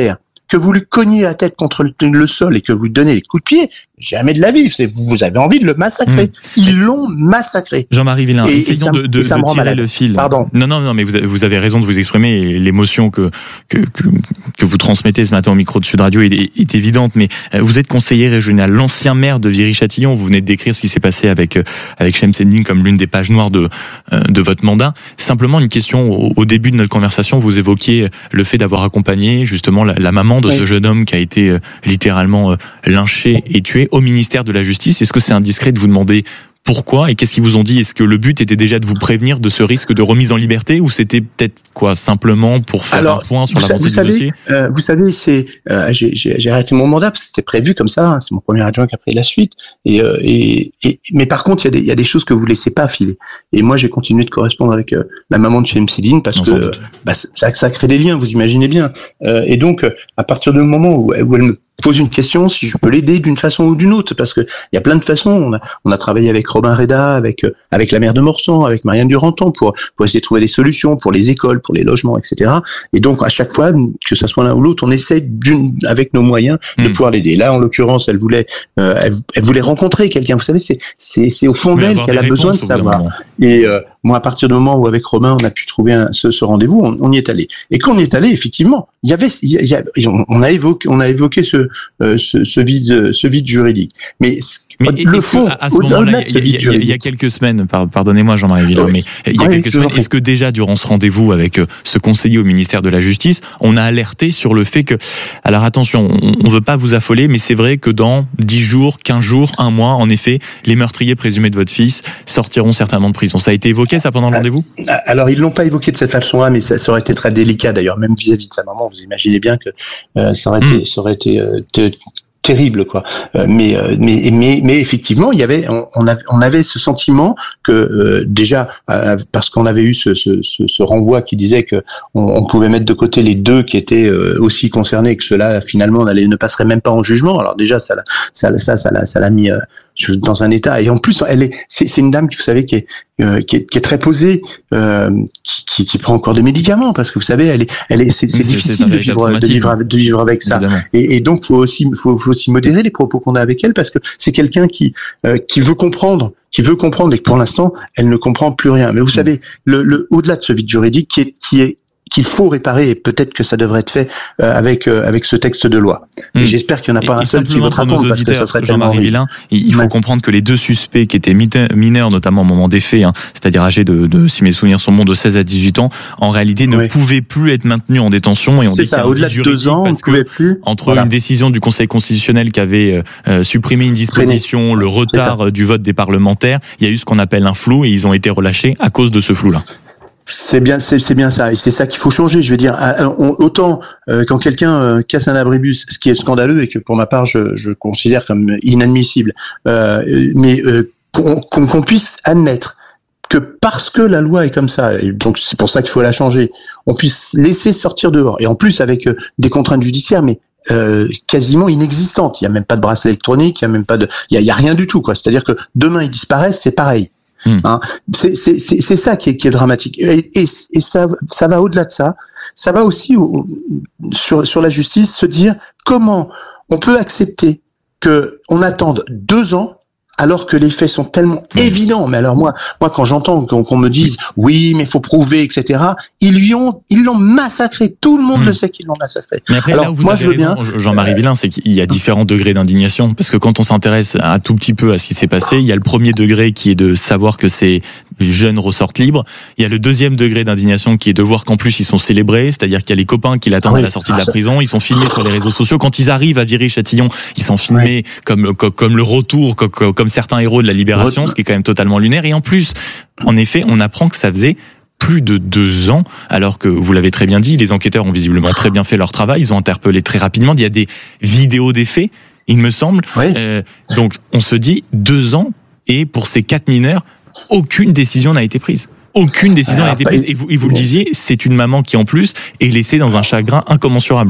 Speaker 19: que vous lui cogniez la tête contre le, le sol et que vous lui donnez des coups de pied, jamais de la vie. C'est, vous avez envie de le massacrer. Mmh. Ils l'ont massacré.
Speaker 13: Jean-Marie Villain,
Speaker 19: et,
Speaker 13: essayons
Speaker 19: et ça,
Speaker 13: de, de,
Speaker 19: et ça
Speaker 13: de
Speaker 19: me rend
Speaker 13: tirer
Speaker 19: malade.
Speaker 13: le fil.
Speaker 19: Pardon.
Speaker 13: Non, non, non, mais vous avez, vous avez raison de vous exprimer. Et l'émotion que, que, que, que vous transmettez ce matin au micro de Sud Radio est, est, est évidente. Mais vous êtes conseiller régional, l'ancien maire de Viry-Châtillon. Vous venez de décrire ce qui s'est passé avec, avec Chemseddine comme l'une des pages noires de, de votre mandat. Simplement une question. Au, au début de notre conversation, vous évoquiez le fait d'avoir accompagné justement la, la maman de oui. ce jeune homme qui a été euh, littéralement euh, lynché et tué au ministère de la Justice. Est-ce que c'est indiscret de vous demander pourquoi et qu'est-ce qu'ils vous ont dit? Est-ce que le but était déjà de vous prévenir de ce risque de remise en liberté ou c'était peut-être quoi simplement pour faire Alors, un point sur l'avancée du
Speaker 19: savez,
Speaker 13: dossier
Speaker 19: euh, Vous savez, c'est euh, j'ai, j'ai, j'ai arrêté mon mandat parce que c'était prévu comme ça. Hein, c'est mon premier adjoint qui a pris la suite. Et, euh, et, et mais par contre, il y a des il y a des choses que vous laissez pas filer. Et moi, j'ai continué de correspondre avec euh, la maman de Chemseddine parce non, que euh, bah, ça, ça crée des liens. Vous imaginez bien. Euh, et donc, à partir du moment où, où elle me pose une question, si je peux l'aider d'une façon ou d'une autre, parce que il y a plein de façons. On a, on a travaillé avec Robin Reda, avec avec la maire de Morsan, avec Marianne Duranton pour pour essayer de trouver des solutions pour les écoles, pour les logements, et cetera. Et donc à chaque fois, que ça soit l'un ou l'autre, on essaie d'une avec nos moyens mmh. de pouvoir l'aider. Là, en l'occurrence, elle voulait euh, elle, elle voulait rencontrer quelqu'un. Vous savez, c'est c'est c'est au fond d'elle qu'elle a besoin de savoir. Et euh, moi, à partir du moment où avec Robin, on a pu trouver un, ce, ce rendez-vous, on, on y est allé. Et quand on y est allé, effectivement, il y avait, il y a, on a évoqué, on a évoqué ce, euh, ce, ce vide, ce vide juridique. Mais,
Speaker 13: mais
Speaker 19: le fond,
Speaker 13: à ce moment-là, il y, y, y a quelques semaines, pardonnez-moi Jean-Marie Villain, oui. mais il y a oui, quelques semaines, est-ce que déjà durant ce rendez-vous avec ce conseiller au ministère de la Justice, on a alerté sur le fait que, alors attention, on ne veut pas vous affoler, mais c'est vrai que dans dix jours, quinze jours, un mois, en effet, les meurtriers présumés de votre fils sortiront certainement de prison. Ça a été évoqué ça pendant le rendez-vous ?
Speaker 19: Alors ils l'ont pas évoqué de cette façon-là, mais ça, ça aurait été très délicat d'ailleurs, même vis-à-vis de sa maman. Vous imaginez bien que euh, ça aurait mmh. été, ça aurait été euh, te, terrible, quoi. Euh, mais, euh, mais, mais, mais effectivement, il y avait, on, on, avait, on avait ce sentiment que euh, déjà, euh, parce qu'on avait eu ce, ce, ce, ce renvoi qui disait que on, on pouvait mettre de côté les deux qui étaient euh, aussi concernés, et que ceux-là finalement n'allait, ne passeraient même pas en jugement. Alors déjà, ça, ça, ça, ça, l'a, ça l'a mis euh, dans un état. Et en plus, elle est, c'est, c'est une dame qui, vous savez, qui est, euh, qui est, qui est très posée, euh, qui, qui, qui prend encore des médicaments, parce que vous savez, elle est, elle est, c'est, c'est, c'est difficile de vivre, de vivre, de vivre avec ça. Et, et donc, faut aussi, faut, faut aussi modérer les propos qu'on a avec elle, parce que c'est quelqu'un qui, euh, qui veut comprendre, qui veut comprendre, et que pour l'instant, elle ne comprend plus rien. Mais vous savez, le, le, au-delà de ce vide juridique, qui est, qui est qu'il faut réparer, et peut-être que ça devrait être fait euh, avec euh, avec ce texte de loi. Et mmh. j'espère qu'il n'y en a pas et, un seul qui votera contre, parce que ça serait tellement
Speaker 13: Jean-Marie Villain, il faut ouais. comprendre que les deux suspects qui étaient mineurs, notamment au moment des faits, hein, c'est-à-dire âgés de, de, si mes souvenirs sont bons, de seize à dix-huit ans, en réalité ne oui. pouvaient plus être maintenus en détention. Et on
Speaker 19: c'est ça, au-delà de deux ans, on ne pouvait plus.
Speaker 13: Entre voilà. une décision du Conseil constitutionnel qui avait euh, supprimé une disposition, le retard du vote des parlementaires, il y a eu ce qu'on appelle un flou, et ils ont été relâchés à cause de ce flou-là.
Speaker 19: C'est bien, c'est, c'est bien ça, et c'est ça qu'il faut changer. Je veux dire, on, autant euh, quand quelqu'un euh, casse un abribus, ce qui est scandaleux et que pour ma part je, je considère comme inadmissible, euh, mais euh, qu'on, qu'on, qu'on puisse admettre que parce que la loi est comme ça, et donc c'est pour ça qu'il faut la changer, on puisse laisser sortir dehors, et en plus avec euh, des contraintes judiciaires, mais Euh, quasiment inexistantes. Il y a même pas de bracelet électronique, il y a même pas de, il y a, il y a rien du tout, quoi. C'est-à-dire que demain ils disparaissent, c'est pareil. Mmh. Hein, c'est, c'est, c'est, c'est ça qui est, qui est dramatique. Et, et, et ça, ça va au-delà de ça. Ça va aussi au, sur, sur la justice, se dire comment on peut accepter que on attende deux ans alors que les faits sont tellement mmh. évidents. Mais alors moi, moi quand j'entends qu'on, qu'on me dise oui, mais faut prouver, et cetera. Ils lui ont, ils l'ont massacré. Tout le monde mmh. le sait qu'ils l'ont massacré.
Speaker 13: Mais après,
Speaker 19: alors,
Speaker 13: là où vous
Speaker 19: moi,
Speaker 13: avez
Speaker 19: je
Speaker 13: raison,
Speaker 19: bien,
Speaker 13: Jean-Marie Villain, c'est qu'il y a différents degrés d'indignation. Parce que quand on s'intéresse un tout petit peu à ce qui s'est passé, il y a le premier degré qui est de savoir que ces jeunes ressortent libres. Il y a le deuxième degré d'indignation qui est de voir qu'en plus ils sont célébrés, c'est-à-dire qu'il y a les copains qui l'attendent oui. à la sortie de la prison. Ils sont filmés sur les réseaux sociaux. Quand ils arrivent à Viry-Châtillon, ils sont filmés oui. comme, comme comme le retour, comme, comme certains héros de la Libération, ce qui est quand même totalement lunaire. Et en plus, en effet, on apprend que ça faisait plus de deux ans, alors que vous l'avez très bien dit, les enquêteurs ont visiblement très bien fait leur travail. Ils ont interpellé très rapidement. Il y a des vidéos des faits, il me semble. Oui. Euh, donc, on se dit deux ans, et pour ces quatre mineurs, aucune décision n'a été prise. Aucune décision n'a été prise. Et vous, et vous le disiez, c'est une maman qui, en plus, est laissée dans un chagrin incommensurable.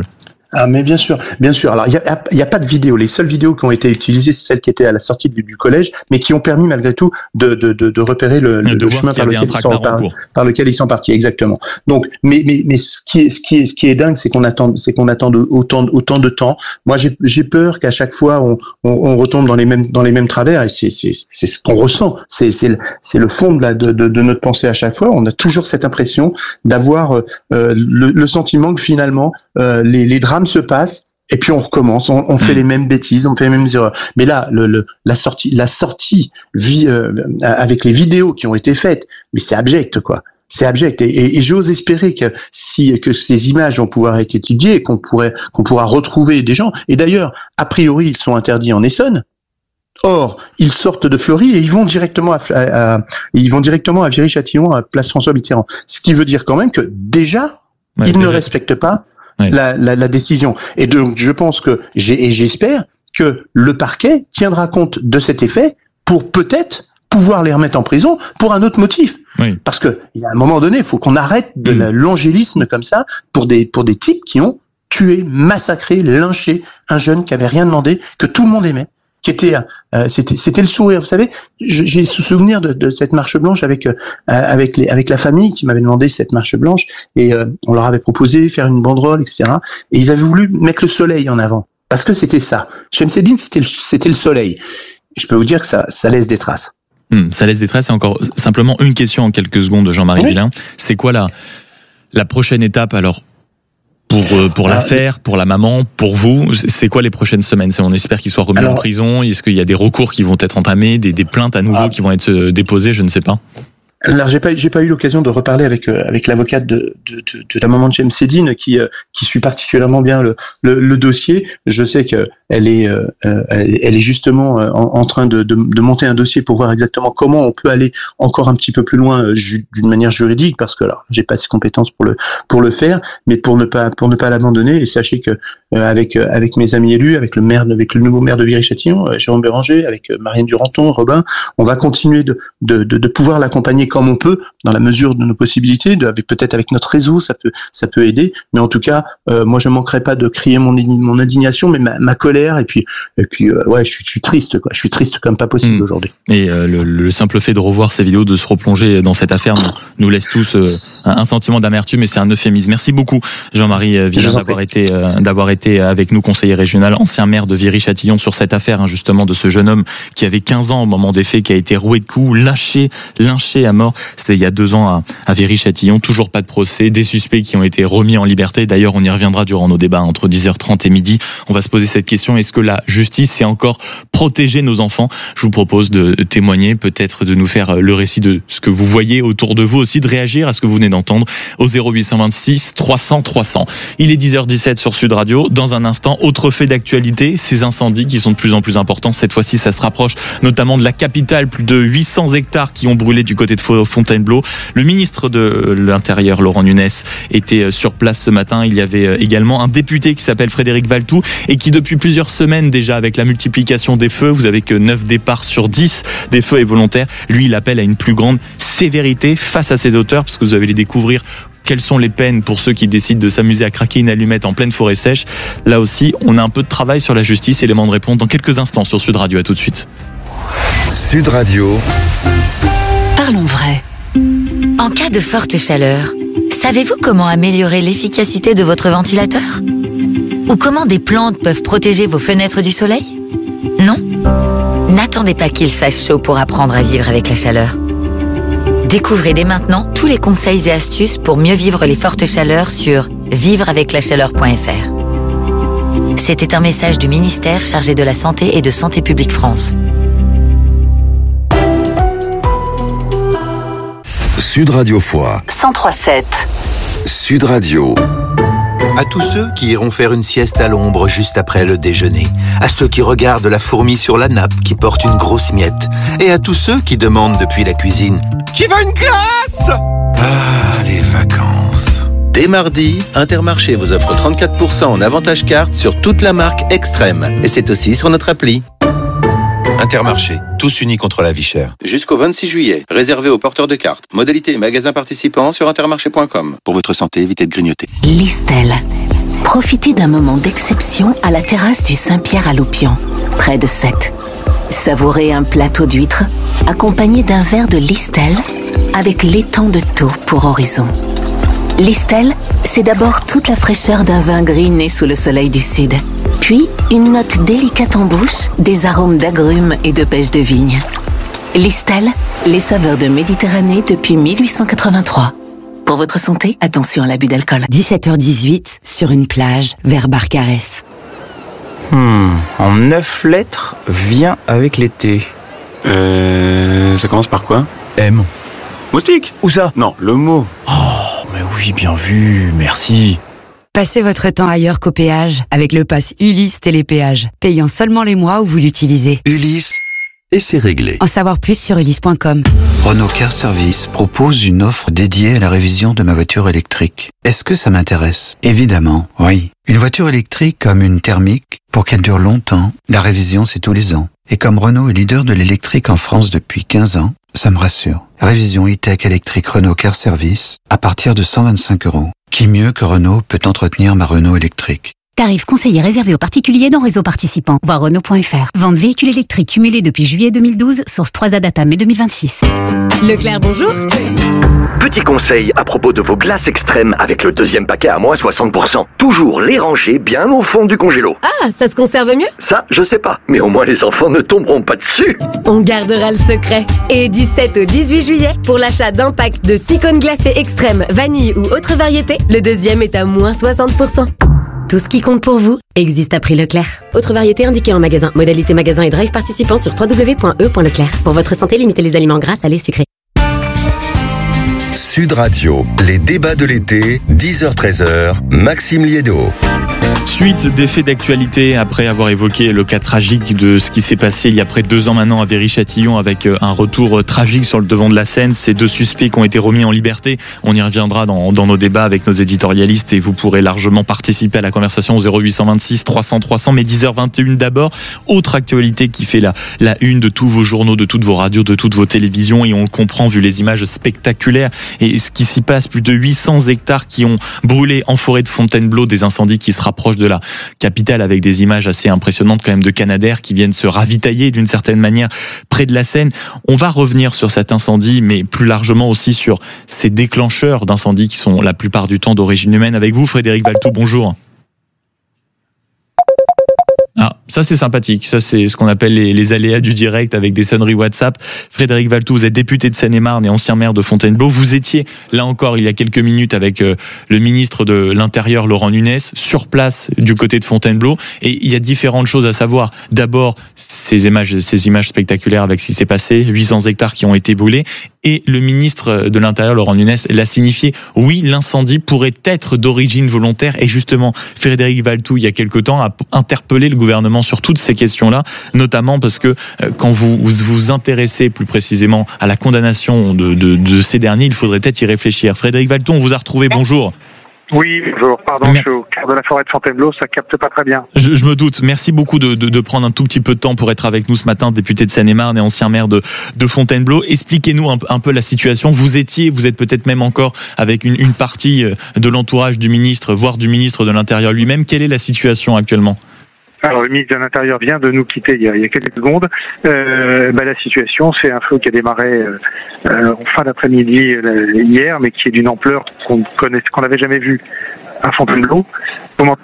Speaker 19: Ah mais bien sûr, bien sûr. Alors il y a, y a pas de vidéo. Les seules vidéos qui ont été utilisées, c'est celles qui étaient à la sortie du, du collège, mais qui ont permis malgré tout de de de, de repérer le, le, le chemin par lequel ils sont par, par lequel ils sont partis. Exactement. Donc, mais mais mais ce qui est ce qui est ce qui est dingue, c'est qu'on attend c'est qu'on attend autant autant de temps. Moi, j'ai j'ai peur qu'à chaque fois on, on on retombe dans les mêmes dans les mêmes travers. Et c'est c'est c'est ce qu'on ressent. C'est c'est le, c'est le fond de la de, de de notre pensée à chaque fois. On a toujours cette impression d'avoir euh, le, le sentiment que finalement euh, les les drames se passe et puis on recommence, on, on fait les mêmes bêtises, on fait les mêmes erreurs. Mais là, le, le la sortie, la sortie vie, euh, avec les vidéos qui ont été faites, mais c'est abject quoi. C'est abject et, et, et j'ose espérer que si que ces images vont pouvoir être étudiées, qu'on pourrait qu'on pourra retrouver des gens. Et d'ailleurs, a priori, ils sont interdits en Essonne. Or, ils sortent de Fleury et ils vont directement à, à, à ils vont directement à Viry-Châtillon, à Place François Mitterrand. Ce qui veut dire quand même que déjà, ouais, ils déjà. ne respectent pas Ouais. La, la, la décision. Et donc, je pense que, j'ai, et j'espère que le parquet tiendra compte de cet effet pour peut-être pouvoir les remettre en prison pour un autre motif. Oui. Parce que, il y a un moment donné, il faut qu'on arrête de mmh. l'angélisme comme ça pour des, pour des types qui ont tué, massacré, lynché un jeune qui avait rien demandé, que tout le monde aimait. Qui était, euh, c'était, c'était le sourire. Vous savez, j'ai ce souvenir de, de cette marche blanche avec euh, avec les, avec la famille qui m'avait demandé cette marche blanche et euh, on leur avait proposé faire une banderole, et cetera. Et ils avaient voulu mettre le soleil en avant parce que c'était ça. Chemseddine, c'était le, c'était le soleil. Et je peux vous dire que ça, ça laisse des traces.
Speaker 13: Hum, ça laisse des traces. Et encore simplement une question en quelques secondes de Jean-Marie oui. Villain. C'est quoi la la prochaine étape alors? Pour euh, pour ah, l'affaire, pour la maman, pour vous, c'est quoi les prochaines semaines? On espère qu'il soit remis alors, en prison. Est-ce qu'il y a des recours qui vont être entamés, des, des plaintes à nouveau ah, qui vont être déposées? Je ne sais pas.
Speaker 19: Alors j'ai pas j'ai pas eu l'occasion de reparler avec euh, avec l'avocate de, de de de la maman de Chemseddine qui euh, qui suit particulièrement bien le le, le dossier. Je sais que elle est euh, elle, elle est justement euh, en, en train de, de de monter un dossier pour voir exactement comment on peut aller encore un petit peu plus loin euh, ju, d'une manière juridique parce que alors j'ai pas ces compétences pour le pour le faire, mais pour ne pas pour ne pas l'abandonner. Et sachez que euh, avec euh, avec mes amis élus, avec le maire avec le nouveau maire de Viry-Châtillon, euh, Jérôme Béranger, avec euh, Marianne Duranton, Robin, on va continuer de de de, de pouvoir l'accompagner comme on peut, dans la mesure de nos possibilités, de, avec peut-être avec notre réseau, ça peut, ça peut aider. Mais en tout cas, euh, moi, je manquerai pas de crier mon, mon indignation, mais ma, ma colère. Et puis, et puis, euh, ouais, je suis, je suis triste, quoi. Je suis triste comme pas possible mmh. aujourd'hui.
Speaker 13: Et euh, le, le simple fait de revoir ces vidéos, de se replonger dans cette affaire, nous, nous laisse tous euh, un, un sentiment d'amertume. Et c'est un euphémisme. Merci beaucoup, Jean-Marie Villain, d'avoir été, euh, d'avoir été avec nous, conseiller régional, ancien maire de Viry-Châtillon, sur cette affaire, hein, justement, de ce jeune homme qui avait quinze ans au moment des faits, qui a été roué de coups, lynché, lynché à mort. C'était il y a deux ans à, à Viry-Châtillon, toujours pas de procès, des suspects qui ont été remis en liberté. D'ailleurs, on y reviendra durant nos débats entre dix heures trente et midi. On va se poser cette question, est-ce que la justice sait encore protéger nos enfants? Je vous propose de témoigner, peut-être de nous faire le récit de ce que vous voyez autour de vous, aussi de réagir à ce que vous venez d'entendre au zéro huit cent vingt-six trois cents trois cents. Il est dix heures dix-sept sur Sud Radio. Dans un instant, autre fait d'actualité, ces incendies qui sont de plus en plus importants. Cette fois-ci, ça se rapproche notamment de la capitale, plus de huit cents hectares qui ont brûlé du côté de Fontainebleau. Le ministre de l'Intérieur, Laurent Nunez, était sur place ce matin. Il y avait également un député qui s'appelle Frédéric Valtou et qui, depuis plusieurs semaines déjà, avec la multiplication des feux, vous avez que neuf départs sur dix des feux est volontaire. Lui, il appelle à une plus grande sévérité face à ces auteurs, parce que vous allez les découvrir. Quelles sont les peines pour ceux qui décident de s'amuser à craquer une allumette en pleine forêt sèche? Là aussi, on a un peu de travail sur la justice. Élément de réponse dans quelques instants sur Sud Radio. À tout de suite.
Speaker 4: Sud Radio.
Speaker 5: Parlons vrai. En cas de forte chaleur, savez-vous comment améliorer l'efficacité de votre ventilateur? Ou comment des plantes peuvent protéger vos fenêtres du soleil? Non? N'attendez pas qu'il fasse chaud pour apprendre à vivre avec la chaleur. Découvrez dès maintenant tous les conseils et astuces pour mieux vivre les fortes chaleurs sur vivre avec la chaleur point f r. C'était un message du ministère chargé de la Santé et de Santé publique France.
Speaker 4: Sud Radio Foix
Speaker 5: cent trois virgule sept.
Speaker 4: Sud Radio.
Speaker 14: À tous ceux qui iront faire une sieste à l'ombre juste après le déjeuner. À ceux qui regardent la fourmi sur la nappe qui porte une grosse miette. Et à tous ceux qui demandent depuis la cuisine « Qui veut une glace ?» Ah, les vacances. Dès mardi, Intermarché vous offre trente-quatre pour cent en avantage carte sur toute la marque Extrême. Et c'est aussi sur notre appli. Intermarché, tous unis contre la vie chère. Jusqu'au vingt-six juillet, réservé aux porteurs de cartes. Modalité et magasins participants sur intermarché point com. Pour votre santé, évitez de grignoter.
Speaker 5: Listel. Profitez d'un moment d'exception à la terrasse du Saint-Pierre à Loupian, près de Sète. Savourez un plateau d'huîtres accompagné d'un verre de Listel avec l'étang de Thau pour horizon. Listel, c'est d'abord toute la fraîcheur d'un vin gris né sous le soleil du sud, puis une note délicate en bouche, des arômes d'agrumes et de pêche de vigne. Listel, les saveurs de Méditerranée depuis mille huit cent quatre-vingt-trois. Pour votre santé, attention à l'abus d'alcool.
Speaker 20: dix-sept heures dix-huit, sur une plage, vers Barcarès.
Speaker 21: Hmm, en neuf lettres, vient avec l'été. Euh, ça commence par quoi? M. Moustique? Où ça? Non, le mot. Oh, mais oui, bien vu, merci.
Speaker 20: Passez votre temps ailleurs qu'au péage avec le pass Ulysse Télépéage, payant seulement les mois où vous l'utilisez.
Speaker 22: Ulysse, et c'est réglé.
Speaker 20: En savoir plus sur ulysse point com.
Speaker 22: Renault Car Service propose une offre dédiée à la révision de ma voiture électrique. Est-ce que ça m'intéresse? Évidemment, oui. Une voiture électrique comme une thermique, pour qu'elle dure longtemps, la révision c'est tous les ans. Et comme Renault est leader de l'électrique en France depuis quinze ans, ça me rassure. Révision e-tech électrique Renault Car Service à partir de cent vingt-cinq euros. Qui mieux que Renault peut entretenir ma Renault électrique?
Speaker 23: Tarif conseillé réservé aux particuliers dans réseau participant. Voir Renault point F R. Vente véhicule électrique cumulé depuis juillet deux mille douze. Source trois A Data mai deux mille vingt-six.
Speaker 15: Leclerc, bonjour.
Speaker 6: Petit conseil à propos de vos glaces extrêmes avec le deuxième paquet à moins soixante pour cent. Toujours les ranger bien au fond du congélo.
Speaker 15: Ah, ça se conserve mieux?
Speaker 6: Ça, je sais pas. Mais au moins les enfants ne tomberont pas dessus.
Speaker 15: On gardera le secret. Et du sept au dix-huit juillet, pour l'achat d'un pack de six cônes glacés extrêmes, vanille ou autre variété, le deuxième est à moins soixante pour cent. Tout ce qui compte pour vous existe à prix Leclerc. Autre variété indiquée en magasin. Modalité magasin et drive participant sur w w w point e point leclerc. Pour votre santé, limitez les aliments gras, salés, sucrés.
Speaker 4: Sud Radio, les débats de l'été, dix heures treize heures, Maxime Liédo.
Speaker 13: Suite des faits d'actualité après avoir évoqué le cas tragique de ce qui s'est passé il y a près de deux ans maintenant à Viry-Châtillon avec un retour tragique sur le devant de la scène. Ces deux suspects qui ont été remis en liberté. On y reviendra dans, dans nos débats avec nos éditorialistes et vous pourrez largement participer à la conversation au zéro huit cent vingt-six trois cents trois cents. Mais dix heures vingt et une d'abord. Autre actualité qui fait la, la une de tous vos journaux, de toutes vos radios, de toutes vos télévisions et on le comprend vu les images spectaculaires et ce qui s'y passe. Plus de huit cents hectares qui ont brûlé en forêt de Fontainebleau, des incendies qui se rapprochent de la capitale avec des images assez impressionnantes quand même de Canadair qui viennent se ravitailler d'une certaine manière près de la Seine. On va revenir sur cet incendie, mais plus largement aussi sur ces déclencheurs d'incendies qui sont la plupart du temps d'origine humaine. Avec vous, Frédéric Valtou, bonjour. Ah, ça c'est sympathique, ça c'est ce qu'on appelle les, les aléas du direct avec des sonneries WhatsApp. Frédéric Valtou, vous êtes député de Seine-et-Marne et ancien maire de Fontainebleau. Vous étiez là encore il y a quelques minutes avec euh, le ministre de l'Intérieur Laurent Nunez sur place du côté de Fontainebleau et il y a différentes choses à savoir. D'abord ces images, ces images spectaculaires avec ce qui s'est passé, huit cents hectares qui ont été brûlés et le ministre de l'Intérieur Laurent Nunez l'a signifié. Oui, l'incendie pourrait être d'origine volontaire et justement Frédéric Valtou il y a quelque temps a interpellé le gouvernement sur toutes ces questions-là, notamment parce que euh, quand vous vous intéressez plus précisément à la condamnation de, de, de ces derniers, il faudrait peut-être y réfléchir. Frédéric Valtou, on vous a retrouvé, bonjour.
Speaker 24: Oui, bonjour, pardon, je suis au cœur de la forêt de Fontainebleau, ça capte pas très bien.
Speaker 13: Je, je me doute, merci beaucoup de, de, de prendre un tout petit peu de temps pour être avec nous ce matin, député de Seine-et-Marne et ancien maire de, de Fontainebleau. Expliquez-nous un, un peu la situation, vous étiez, vous êtes peut-être même encore avec une, une partie de l'entourage du ministre, voire du ministre de l'Intérieur lui-même. Quelle est la situation actuellement ?
Speaker 24: Alors le ministre de l'Intérieur vient de nous quitter il y a, il y a quelques secondes. Euh, bah, la situation, c'est un feu qui a démarré euh, en fin d'après-midi euh, hier, mais qui est d'une ampleur qu'on connaît, qu'on n'avait jamais vue à Fontainebleau. Vous m'entendez ?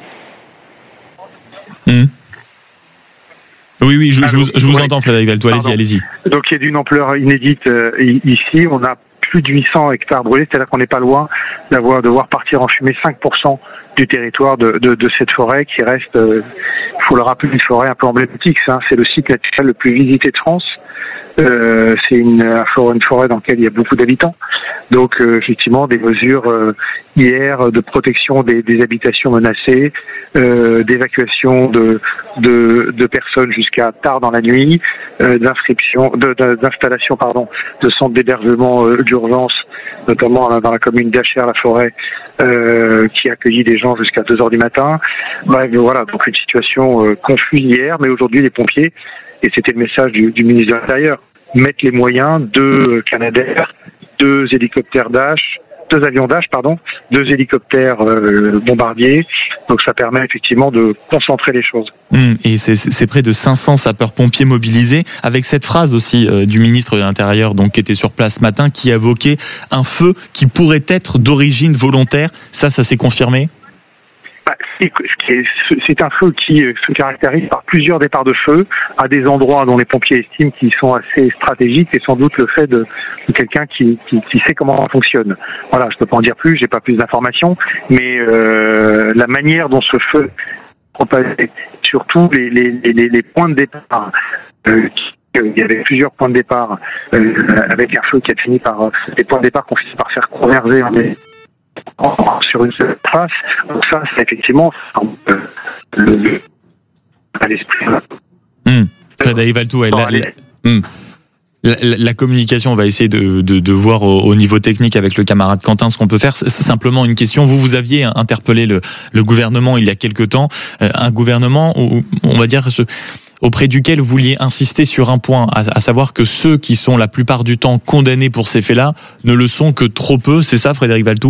Speaker 13: mmh. Oui, oui, je, je vous, je vous entends, Frédéric Valtou. Allez-y, allez-y.
Speaker 24: Donc il y a d'une ampleur inédite euh, ici. On a plus de huit cents hectares brûlés, c'est-à-dire qu'on n'est pas loin d'avoir devoir partir en fumée cinq pour cent du territoire de, de, de cette forêt qui reste, il euh, faut le rappeler, une forêt un peu emblématique. Hein, c'est le site naturel le plus visité de France. Euh, c'est une, une forêt dans laquelle il y a beaucoup d'habitants. Donc euh, effectivement des mesures euh, hier de protection des, des habitations menacées, euh, d'évacuation de, de, de personnes jusqu'à tard dans la nuit, euh, d'inscription, de, de, d'installation pardon, de centres d'hébergement euh, d'urgence, notamment dans la commune d'Achères-la-Forêt, euh, qui a accueilli des gens jusqu'à deux heures du matin. Bref, voilà, donc une situation euh, confuse hier, mais aujourd'hui les pompiers, et c'était le message du, du ministre de l'Intérieur, mettre les moyens de Canadair, deux hélicoptères Dash, deux avions Dash, pardon, deux hélicoptères euh, bombardiers. Donc ça permet effectivement de concentrer les choses.
Speaker 13: Mmh, et c'est, c'est près de cinq cents sapeurs-pompiers mobilisés, avec cette phrase aussi euh, du ministre de l'Intérieur, donc qui était sur place ce matin, qui évoquait un feu qui pourrait être d'origine volontaire. Ça, ça s'est confirmé ?
Speaker 24: Bah, c'est, c'est un feu qui se caractérise par plusieurs départs de feu à des endroits dont les pompiers estiment qu'ils sont assez stratégiques, et sans doute le fait de, de quelqu'un qui, qui, qui sait comment ça fonctionne. Voilà, je peux pas en dire plus, j'ai pas plus d'informations, mais euh, la manière dont ce feu propagé, surtout les, les, les, les points de départ. Euh, il y avait plusieurs points de départ euh, avec un feu qui a fini par des points de départ qu'on finit par faire converger en des sur une seule trace. Donc ça, c'est effectivement euh, le, le à l'esprit.
Speaker 13: Mmh. Frédéric Valtou, ouais, la, la, mmh. la, la, la communication, on va essayer de, de, de voir au, au niveau technique avec le camarade Quentin ce qu'on peut faire. C'est simplement une question. Vous, vous aviez interpellé le, le gouvernement il y a quelque temps, euh, un gouvernement où, on va dire, ce, auprès duquel vous vouliez insister sur un point, à, à savoir que ceux qui sont la plupart du temps condamnés pour ces faits-là ne le sont que trop peu. C'est ça, Frédéric Valtou ?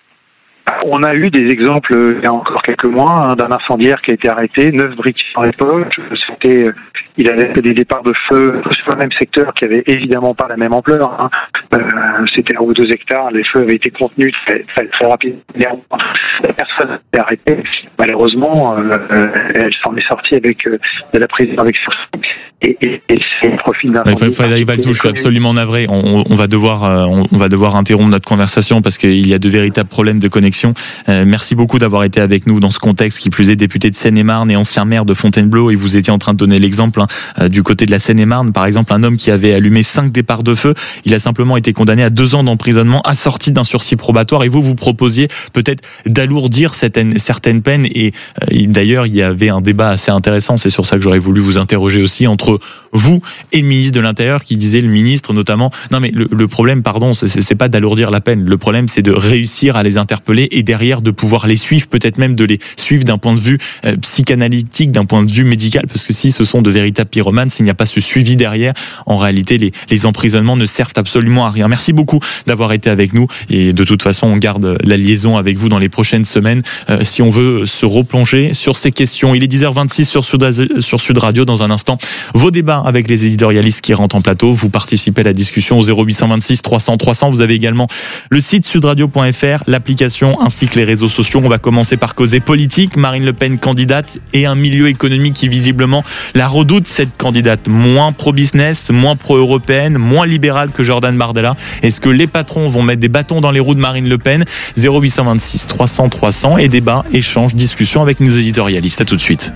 Speaker 24: On a eu des exemples il y a encore quelques mois hein, d'un incendiaire qui a été arrêté, neuf briques dans les poches. C'était, il avait fait des départs de feu sur le même secteur qui avait évidemment pas la même ampleur. Hein. Euh, c'était un ou deux hectares, les feux avaient été contenus très, très, très rapidement. La personne a été arrêtée. Malheureusement, euh, elle s'en est sortie avec euh, de la prison avec sursis. Et, et, et c'est le profil d'un.
Speaker 13: Frédéric Valtou, je suis absolument navré. On, on va devoir, on, on va devoir interrompre notre conversation parce qu'il y a de véritables problèmes de connexion. Euh, merci beaucoup d'avoir été avec nous dans ce contexte, qui plus est député de Seine-et-Marne et ancien maire de Fontainebleau. Et vous étiez en train de donner l'exemple hein, du côté de la Seine-et-Marne, par exemple, un homme qui avait allumé cinq départs de feu. Il a simplement été condamné à deux ans d'emprisonnement, assorti d'un sursis probatoire. Et vous, vous proposiez peut-être d'alourdir certaines, certaines peines. Et euh, d'ailleurs, il y avait un débat assez intéressant. C'est sur ça que j'aurais voulu vous interroger aussi, entre vous et le ministre de l'Intérieur, qui disait, le ministre notamment, non mais le, le problème, pardon, c'est, c'est pas d'alourdir la peine. Le problème, c'est de réussir à les interpeller et derrière de pouvoir les suivre, peut-être même de les suivre d'un point de vue euh, psychanalytique, d'un point de vue médical, parce que si ce sont de véritables pyromanes, s'il n'y a pas ce suivi derrière, en réalité, les, les emprisonnements ne servent absolument à rien. Merci beaucoup d'avoir été avec nous, et de toute façon, on garde la liaison avec vous dans les prochaines semaines, euh, si on veut se replonger sur ces questions. Il est dix heures vingt-six sur Sud, sur Sud Radio. Dans un instant, vos débats avec les éditorialistes qui rentrent en plateau. Vous participez à la discussion au zéro huit cent vingt-six trois cents trois cents. Vous avez également le site sudradio point f r, l'application ainsi que les réseaux sociaux. On va commencer par causer politique. Marine Le Pen candidate et un milieu économique qui visiblement la redoute, cette candidate moins pro-business, moins pro-européenne, moins libérale que Jordan Bardella. Est-ce que les patrons vont mettre des bâtons dans les roues de Marine Le Pen? Zéro huit cent vingt-six trois cents trois cents, et débat, échange, discussion avec nos éditorialistes. À tout de suite.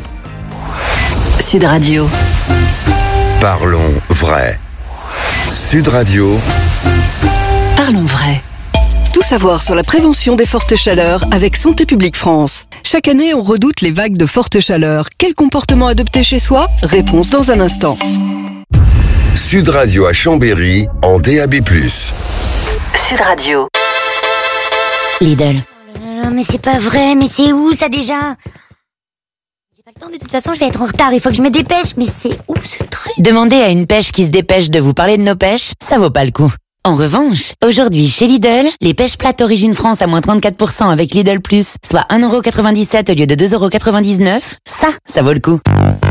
Speaker 5: Sud Radio.
Speaker 4: Parlons vrai. Sud Radio.
Speaker 5: Parlons vrai.
Speaker 1: Tout savoir sur la prévention des fortes chaleurs avec Santé publique France. Chaque année, on redoute les vagues de forte chaleur. Quel comportement adopter chez soi? Réponse dans un instant.
Speaker 4: Sud Radio à Chambéry en D A B plus.
Speaker 5: Sud Radio.
Speaker 2: Lidl. Oh non, mais c'est pas vrai, mais c'est où ça déjà? J'ai pas le temps, de toute façon je vais être en retard, il faut que je me dépêche, mais c'est où ce truc?
Speaker 5: Demandez à une pêche qui se dépêche de vous parler de nos pêches, ça vaut pas le coup. En revanche, aujourd'hui chez Lidl, les pêches plates Origine France à moins trente-quatre pour cent avec Lidl Plus, soit un euro quatre-vingt-dix-sept au lieu de deux euros quatre-vingt-dix-neuf, ça, ça vaut le coup.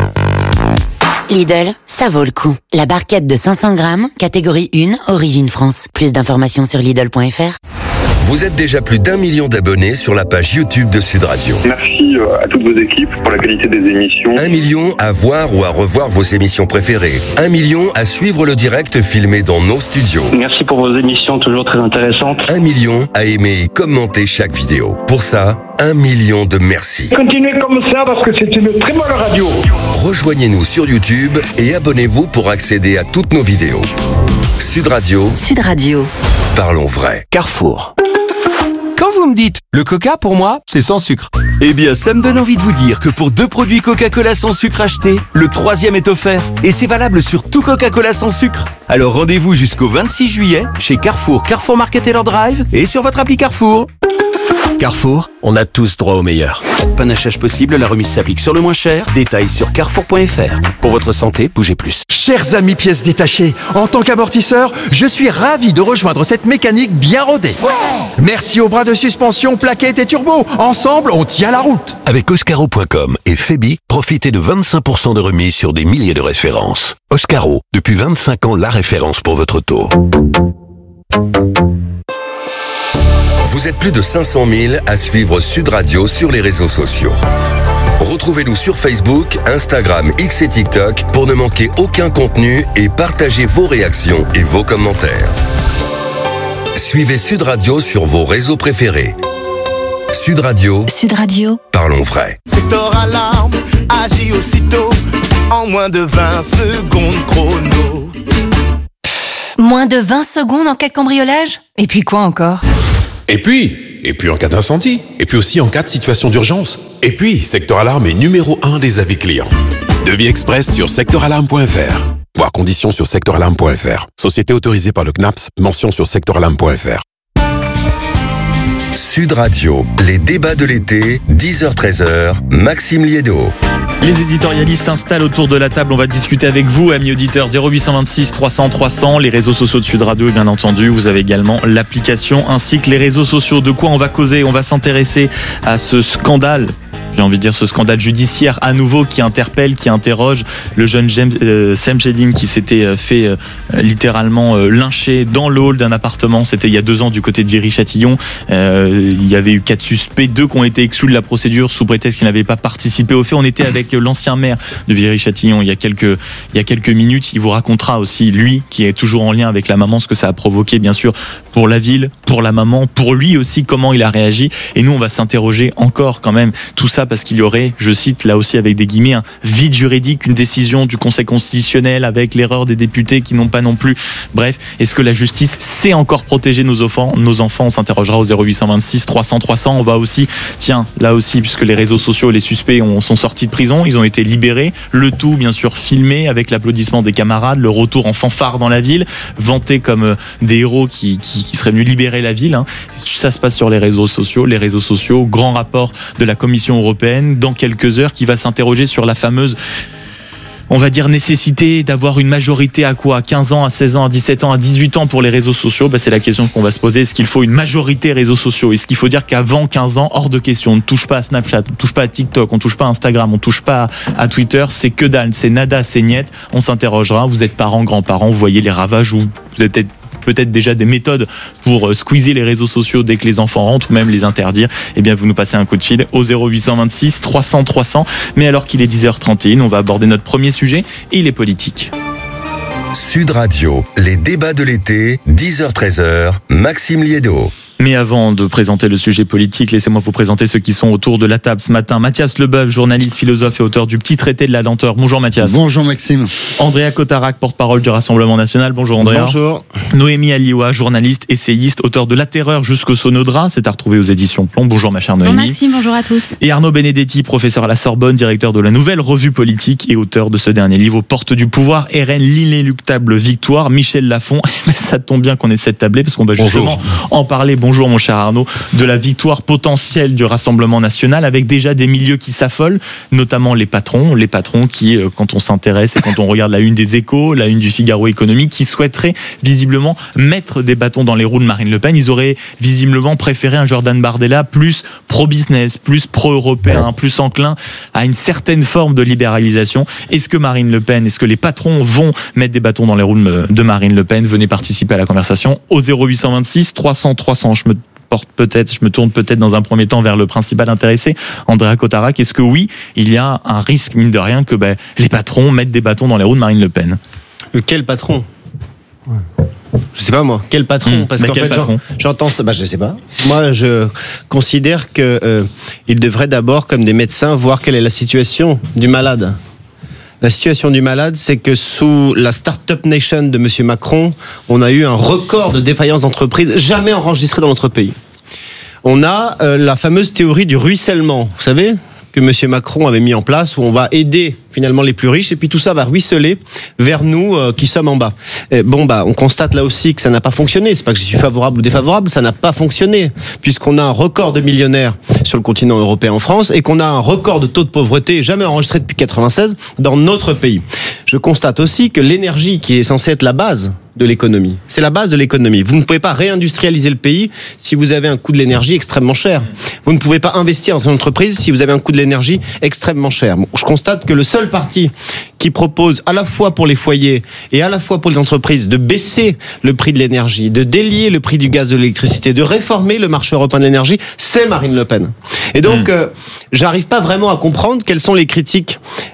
Speaker 5: Lidl, ça vaut le coup. La barquette de cinq cents grammes, catégorie un, Origine France. Plus d'informations sur Lidl point f r.
Speaker 4: Vous êtes déjà plus d'un million d'abonnés sur la page YouTube de Sud Radio.
Speaker 7: Merci à toutes vos équipes pour la qualité des émissions.
Speaker 4: Un million à voir ou à revoir vos émissions préférées. Un million à suivre le direct filmé dans nos studios.
Speaker 7: Merci pour vos émissions toujours très intéressantes.
Speaker 4: Un million à aimer et commenter chaque vidéo. Pour ça, un million de merci.
Speaker 8: Continuez comme ça parce que c'est une très bonne radio.
Speaker 4: Rejoignez-nous sur YouTube et abonnez-vous pour accéder à toutes nos vidéos. Sud Radio.
Speaker 5: Sud Radio.
Speaker 4: Parlons vrai.
Speaker 17: Carrefour. Quand vous me dites le coca, pour moi, c'est sans sucre. Eh bien, ça me donne envie de vous dire que pour deux produits Coca-Cola sans sucre achetés, le troisième est offert. Et c'est valable sur tout Coca-Cola sans sucre. Alors rendez-vous jusqu'au vingt-six juillet chez Carrefour, Carrefour Market et leur Drive et sur votre appli Carrefour. Carrefour,
Speaker 9: On a tous droit au meilleur. Panachage possible, la remise s'applique sur le moins cher. Détails sur carrefour point f r. Pour votre santé, bougez plus.
Speaker 10: Chers amis pièces détachées, en tant qu'amortisseur, je suis ravi de rejoindre cette mécanique bien rodée. Ouais. Merci aux bras de suspension, plaquettes et turbo. Ensemble, on tient la route.
Speaker 11: Avec Oscaro point com et Febi, profitez de vingt-cinq pour cent de remise sur des milliers de références. Oscaro, depuis vingt-cinq ans, la référence pour votre auto.
Speaker 4: Vous êtes plus de cinq cent mille à suivre Sud Radio sur les réseaux sociaux. Retrouvez-nous sur Facebook, Instagram, X et TikTok pour ne manquer aucun contenu et partagez vos réactions et vos commentaires. Suivez Sud Radio sur vos réseaux préférés. Sud Radio.
Speaker 12: Sud Radio.
Speaker 4: Parlons vrai.
Speaker 25: Secteur alarme, agit aussitôt, en moins de vingt secondes chrono.
Speaker 12: Moins de vingt secondes en cas de cambriolage? Et puis quoi encore?
Speaker 26: Et puis, et puis en cas d'incendie, et puis aussi en cas de situation d'urgence. Et puis, Secteur Alarme est numéro un des avis clients. Devis express sur secteur alarme point f r. Voir conditions sur secteur alarme point f r. Société autorisée par le C N A P S, mention sur secteur alarme point f r.
Speaker 4: Sud Radio, les débats de l'été, dix heures treize heures, Maxime Liédo.
Speaker 13: Les éditorialistes s'installent autour de la table. On va discuter avec vous, amis auditeurs. zéro huit cent vingt-six trois cents trois cents, les réseaux sociaux de Sud Radio, et bien entendu, vous avez également l'application ainsi que les réseaux sociaux. De quoi on va causer? On va s'intéresser à ce scandale. J'ai envie de dire ce scandale judiciaire à nouveau qui interpelle, qui interroge le jeune James, euh, Sam Shedin qui s'était fait euh, littéralement euh, lyncher dans le hall d'un appartement. C'était il y a deux ans du côté de Viry-Châtillon. Euh, il y avait eu quatre suspects, deux qui ont été exclus de la procédure sous prétexte qu'ils n'avaient pas participé au fait. On était avec l'ancien maire de Viry-Châtillon il y a quelques il y a quelques minutes. Il vous racontera aussi, lui, qui est toujours en lien avec la maman, ce que ça a provoqué, bien sûr, pour la ville, pour la maman, pour lui aussi, comment il a réagi. Et nous, on va s'interroger encore quand même tout ça parce qu'il y aurait, je cite là aussi avec des guillemets, un vide juridique, une décision du Conseil constitutionnel avec l'erreur des députés qui n'ont pas non plus. Bref, est-ce que la justice sait encore protéger nos enfants? Nos enfants, on s'interrogera au zéro huit cent vingt-six trois cents trois cents. On va aussi, tiens, là aussi, puisque les réseaux sociaux, les suspects ont, sont sortis de prison, ils ont été libérés. Le tout, bien sûr, filmé avec l'applaudissement des camarades, le retour en fanfare dans la ville, vanté comme des héros qui, qui, qui seraient venus libérer la ville. Hein. Ça se passe sur les réseaux sociaux. Les réseaux sociaux, grand rapport de la Commission européenne dans quelques heures qui va s'interroger sur la fameuse, on va dire, nécessité d'avoir une majorité à quoi? À quinze ans, à seize ans, à dix-sept ans, à dix-huit ans pour les réseaux sociaux. Bah, c'est la question qu'on va se poser. Est-ce qu'il faut une majorité réseaux sociaux? Est-ce qu'il faut dire qu'avant quinze ans, hors de question, on ne touche pas à Snapchat, on ne touche pas à TikTok, on ne touche pas à Instagram, on ne touche pas à Twitter? C'est que dalle, c'est nada, c'est niet. On s'interrogera. Vous êtes parents, grands-parents, vous voyez les ravages, ou vous êtes peut-être peut-être déjà des méthodes pour squeezer les réseaux sociaux dès que les enfants rentrent ou même les interdire. Eh bien, vous nous passez un coup de fil au zéro huit cent vingt-six trois cents trois cents. Mais alors qu'il est dix heures trente et un, on va aborder notre premier sujet et il est politique.
Speaker 4: Sud Radio, les débats de l'été, dix heures treize heures, Maxime Liédo.
Speaker 13: Mais avant de présenter le sujet politique, laissez-moi vous présenter ceux qui sont autour de la table ce matin. Mathias Leboeuf, journaliste, philosophe et auteur du Petit Traité de la lenteur. Bonjour Mathias.
Speaker 27: Bonjour Maxime.
Speaker 13: Andrea Cotarac, porte-parole du Rassemblement National. Bonjour Andrea.
Speaker 27: Bonjour.
Speaker 13: Noémie Alioua, journaliste, essayiste, auteur de La Terreur jusqu'au Sonodra. C'est à retrouver aux éditions Plomb. Bonjour ma chère Noémie.
Speaker 28: Bonjour Maxime, bonjour à tous.
Speaker 13: Et Arnaud Benedetti, professeur à la Sorbonne, directeur de la Nouvelle Revue Politique et auteur de ce dernier livre, aux portes du pouvoir, R N, l'inéluctable victoire. Michel Lafon. Ça tombe bien qu'on ait cette tablée parce qu'on va justement bonjour. en parler. Bonjour mon cher Arnaud. De la victoire potentielle du Rassemblement National, avec déjà des milieux qui s'affolent, notamment les patrons, les patrons qui, quand on s'intéresse et quand on regarde la une des Échos, la une du Figaro économique, qui souhaiteraient visiblement mettre des bâtons dans les roues de Marine Le Pen. Ils auraient visiblement préféré un Jordan Bardella plus pro-business, plus pro-européen, plus enclin à une certaine forme de libéralisation. Est-ce que Marine Le Pen, est-ce que les patrons vont mettre des bâtons dans les roues de Marine Le Pen? Venez participer à la conversation au zéro huit cent vingt-six trois cents trois cents. Je me porte peut-être, je me tourne peut-être dans un premier temps vers le principal intéressé, Andrea Cotarac. Est-ce que oui, il y a un risque, mine de rien, que ben, les patrons mettent des bâtons dans les roues de Marine Le Pen?
Speaker 27: Quel patron? Je sais pas moi, quel patron?
Speaker 13: Mmh,
Speaker 27: Parce qu'en fait, j'entends ça, bah je sais pas. Moi, je considère que euh, il devrait d'abord, comme des médecins, voir quelle est la situation du malade. La situation du malade, c'est que sous la Start-up Nation de M. Macron, on a eu un record de défaillances d'entreprises jamais enregistré dans notre pays. On a euh, la fameuse théorie du ruissellement, vous savez, que M. Macron avait mis en place, où on va aider finalement les plus riches, et puis tout ça va ruisseler vers nous euh, qui sommes en bas. Et bon, bah, on constate là aussi que ça n'a pas fonctionné. C'est pas que je suis favorable ou défavorable, ça n'a pas fonctionné, puisqu'on a un record de millionnaires sur le continent européen en France, et qu'on a un record de taux de pauvreté jamais enregistré depuis quatre-vingt-seize dans notre pays. Je constate aussi que l'énergie, qui est censée être la base de l'économie, c'est la base de l'économie. Vous ne pouvez pas réindustrialiser le pays si vous avez un coût de l'énergie extrêmement cher. Vous ne pouvez pas investir dans une entreprise si vous avez un coût de l'énergie extrêmement cher. Bon, je constate que le seul parti qui propose à la fois pour les foyers et à la fois pour les entreprises de baisser le prix de l'énergie, de délier le prix du gaz, de l'électricité, de réformer le marché européen de l'énergie, c'est Marine Le Pen. Et donc, mmh. euh, j'arrive pas vraiment à comprendre quelles sont les critiques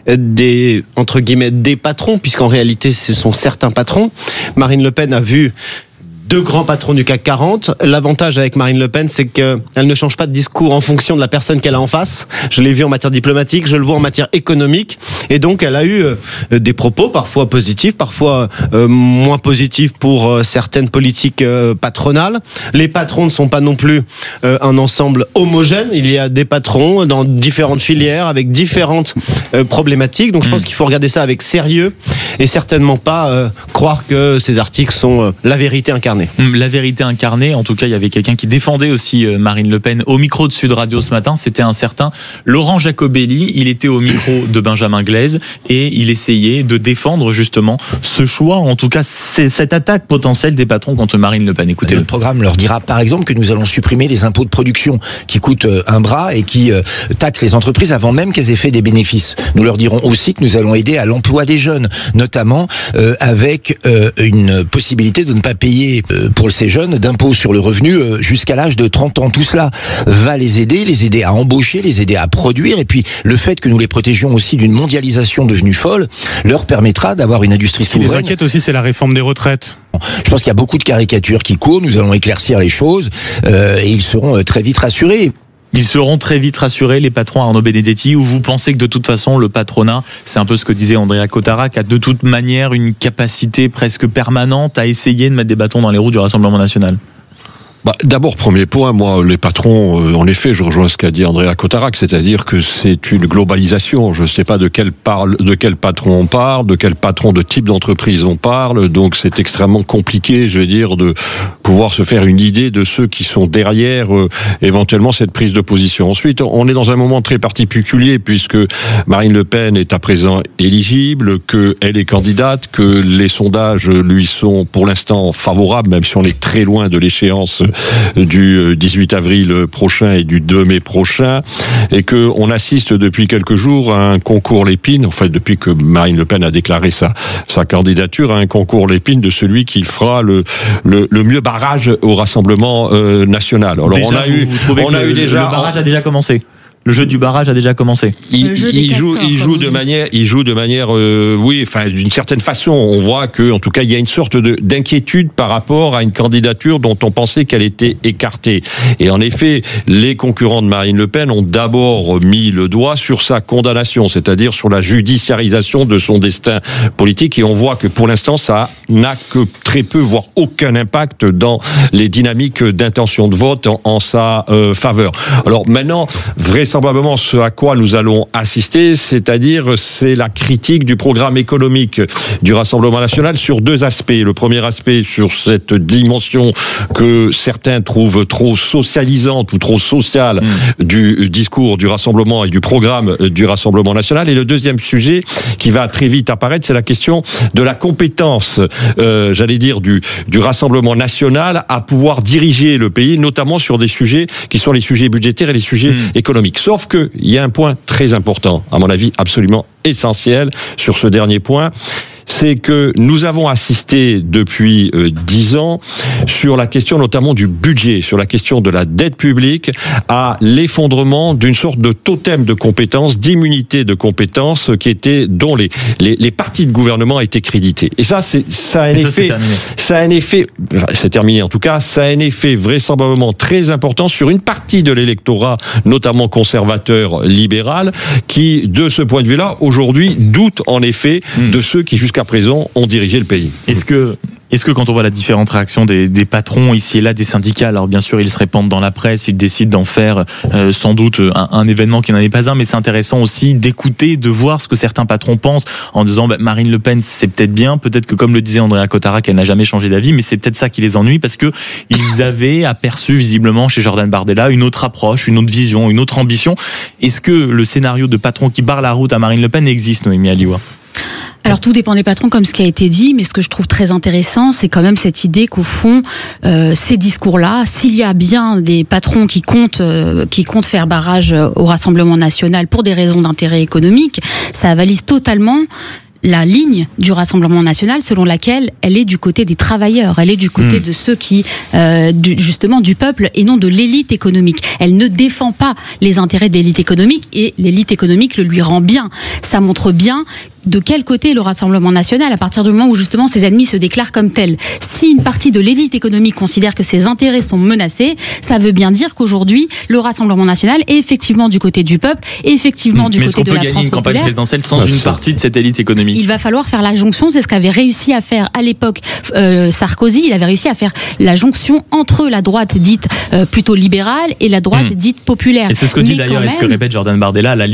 Speaker 27: des, entre guillemets, des patrons, puisqu'en réalité, ce sont certains patrons. Marine Le Pen a vu deux grands patrons du C A C quarante. L'avantage avec Marine Le Pen, c'est qu'elle ne change pas de discours en fonction de la personne qu'elle a en face. Je l'ai vu en matière diplomatique, je le vois en matière économique. Et donc, elle a eu euh, des propos parfois positifs, parfois euh, moins positifs pour euh, certaines politiques euh, patronales. Les patrons ne sont pas non plus euh, un ensemble homogène. Il y a des patrons dans différentes filières avec différentes euh, problématiques. Donc, je pense mmh. qu'il faut regarder ça avec sérieux et certainement pas euh, croire que ces articles sont euh, la vérité incarnée.
Speaker 13: La vérité incarnée, en tout cas, il y avait quelqu'un qui défendait aussi Marine Le Pen au micro de Sud Radio ce matin, c'était un certain Laurent Jacobelli. Il était au micro de Benjamin Glaise et il essayait de défendre justement ce choix, en tout cas c'est cette attaque potentielle des patrons contre Marine Le Pen. Écoutez,
Speaker 3: le programme leur dira par exemple que nous allons supprimer les impôts de production qui coûtent un bras et qui taxent les entreprises avant même qu'elles aient fait des bénéfices. Nous leur dirons aussi que nous allons aider à l'emploi des jeunes, notamment euh, avec euh, une possibilité de ne pas payer pour ces jeunes d'impôts sur le revenu jusqu'à l'âge de trente ans. Tout cela va les aider, les aider à embaucher, les aider à produire. Et puis le fait que nous les protégions aussi d'une mondialisation devenue folle leur permettra d'avoir une industrie souveraine.
Speaker 14: Ce qui les inquiète aussi, c'est la réforme des retraites.
Speaker 3: Je pense qu'il y a beaucoup de caricatures qui courent. Nous allons éclaircir les choses euh, et ils seront très vite rassurés.
Speaker 13: Ils seront très vite rassurés, les patrons, Arnaud Benedetti, ou vous pensez que de toute façon, le patronat, c'est un peu ce que disait Andrea Cotarac, a de toute manière une capacité presque permanente à essayer de mettre des bâtons dans les roues du Rassemblement national ?
Speaker 16: Bah, d'abord, premier point, moi, les patrons, euh, en effet, je rejoins ce qu'a dit Andrea Cotarac, c'est-à-dire que c'est une globalisation. Je ne sais pas de quel, parle, de quel patron on parle, de quel patron de type d'entreprise on parle, donc c'est extrêmement compliqué, je veux dire, de pouvoir se faire une idée de ceux qui sont derrière euh, éventuellement cette prise de position. Ensuite, on est dans un moment très particulier, puisque Marine Le Pen est à présent éligible, qu'elle est candidate, que les sondages lui sont pour l'instant favorables, même si on est très loin de l'échéance du dix-huit avril prochain et du deux mai prochain, et qu'on assiste depuis quelques jours à un concours Lépine, en fait depuis que Marine Le Pen a déclaré sa, sa candidature, à un concours Lépine de celui qui fera le, le, le mieux barrage au Rassemblement euh, national. Alors
Speaker 13: déjà,
Speaker 16: on a
Speaker 13: vous,
Speaker 16: eu,
Speaker 13: vous on a
Speaker 16: eu
Speaker 13: le,
Speaker 16: déjà...
Speaker 13: Le barrage a déjà commencé. Le jeu du barrage a déjà commencé.
Speaker 16: Il, il joue, il joue de manière, il joue de manière, euh, oui, enfin, d'une certaine façon, on voit que, en tout cas, il y a une sorte de d'inquiétude par rapport à une candidature dont on pensait qu'elle était écartée. Et en effet, les concurrents de Marine Le Pen ont d'abord mis le doigt sur sa condamnation, c'est-à-dire sur la judiciarisation de son destin politique. Et on voit que pour l'instant, ça n'a que très peu, voire aucun impact dans les dynamiques d'intention de vote en, en sa euh, faveur. Alors maintenant, vraisemblablement, Probablement ce à quoi nous allons assister, c'est-à-dire c'est la critique du programme économique du Rassemblement national sur deux aspects. Le premier aspect sur cette dimension que certains trouvent trop socialisante ou trop sociale mmh. du discours du Rassemblement et du programme du Rassemblement national. Et le deuxième sujet qui va très vite apparaître, c'est la question de la compétence, euh, j'allais dire, du, du Rassemblement national à pouvoir diriger le pays, notamment sur des sujets qui sont les sujets budgétaires et les sujets mmh. économiques. Sauf qu'il y a un point très important, à mon avis absolument essentiel sur ce dernier point, c'est que nous avons assisté depuis euh, dix ans sur la question notamment du budget, sur la question de la dette publique, à l'effondrement d'une sorte de totem de compétences, d'immunité de compétences qui était, dont les, les, les partis de gouvernement étaient crédités. Et ça, c'est, ça a un
Speaker 13: ça,
Speaker 16: effet, ça a un effet, c'est terminé en tout cas, ça a un effet vraisemblablement très important sur une partie de l'électorat, notamment conservateur libéral, qui, de ce point de vue-là, aujourd'hui, doute en effet mmh. de ceux qui jusqu'à à présent ont dirigé le pays.
Speaker 13: Est-ce que Est-ce que quand on voit la différente réaction des, des patrons ici et là, des syndicats, alors bien sûr ils se répandent dans la presse, ils décident d'en faire euh, sans doute un, un événement qui n'en est pas un, mais c'est intéressant aussi d'écouter, de voir ce que certains patrons pensent en disant bah, Marine Le Pen c'est peut-être bien, peut-être que comme le disait Andrea Cotarac, elle n'a jamais changé d'avis, mais c'est peut-être ça qui les ennuie parce que ils avaient aperçu visiblement chez Jordan Bardella une autre approche, une autre vision, une autre ambition. Est-ce que le scénario de patron qui barre la route à Marine Le Pen existe, Noémie Aliwa ?
Speaker 6: Alors tout dépend des patrons comme ce qui a été dit, mais ce que je trouve très intéressant, c'est quand même cette idée qu'au fond, euh, ces discours-là, s'il y a bien des patrons qui comptent, euh, qui comptent faire barrage au Rassemblement national pour des raisons d'intérêt économique, ça avalise totalement la ligne du Rassemblement national selon laquelle elle est du côté des travailleurs, elle est du côté mmh. de ceux qui, euh, du, justement, du peuple et non de l'élite économique. Elle ne défend pas les intérêts de l'élite économique et l'élite économique le lui rend bien. Ça montre bien de quel côté est le Rassemblement national à partir du moment où justement ses ennemis se déclarent comme tels. Si une partie de l'élite économique considère que ses intérêts sont menacés, ça veut bien dire qu'aujourd'hui le Rassemblement national est effectivement du côté du peuple, et effectivement du
Speaker 13: Mais
Speaker 6: côté de la France populaire.
Speaker 13: Mais est-ce qu'on peut gagner une campagne présidentielle sans une partie de cette élite économique ?
Speaker 6: Il va falloir faire la jonction, c'est ce qu'avait réussi à faire à l'époque euh, Sarkozy. Il avait réussi à faire la jonction entre la droite dite euh, plutôt libérale et la droite mmh. dite populaire.
Speaker 13: Et c'est ce que dit
Speaker 6: Mais
Speaker 13: d'ailleurs, et ce que répète Jordan Bardella, la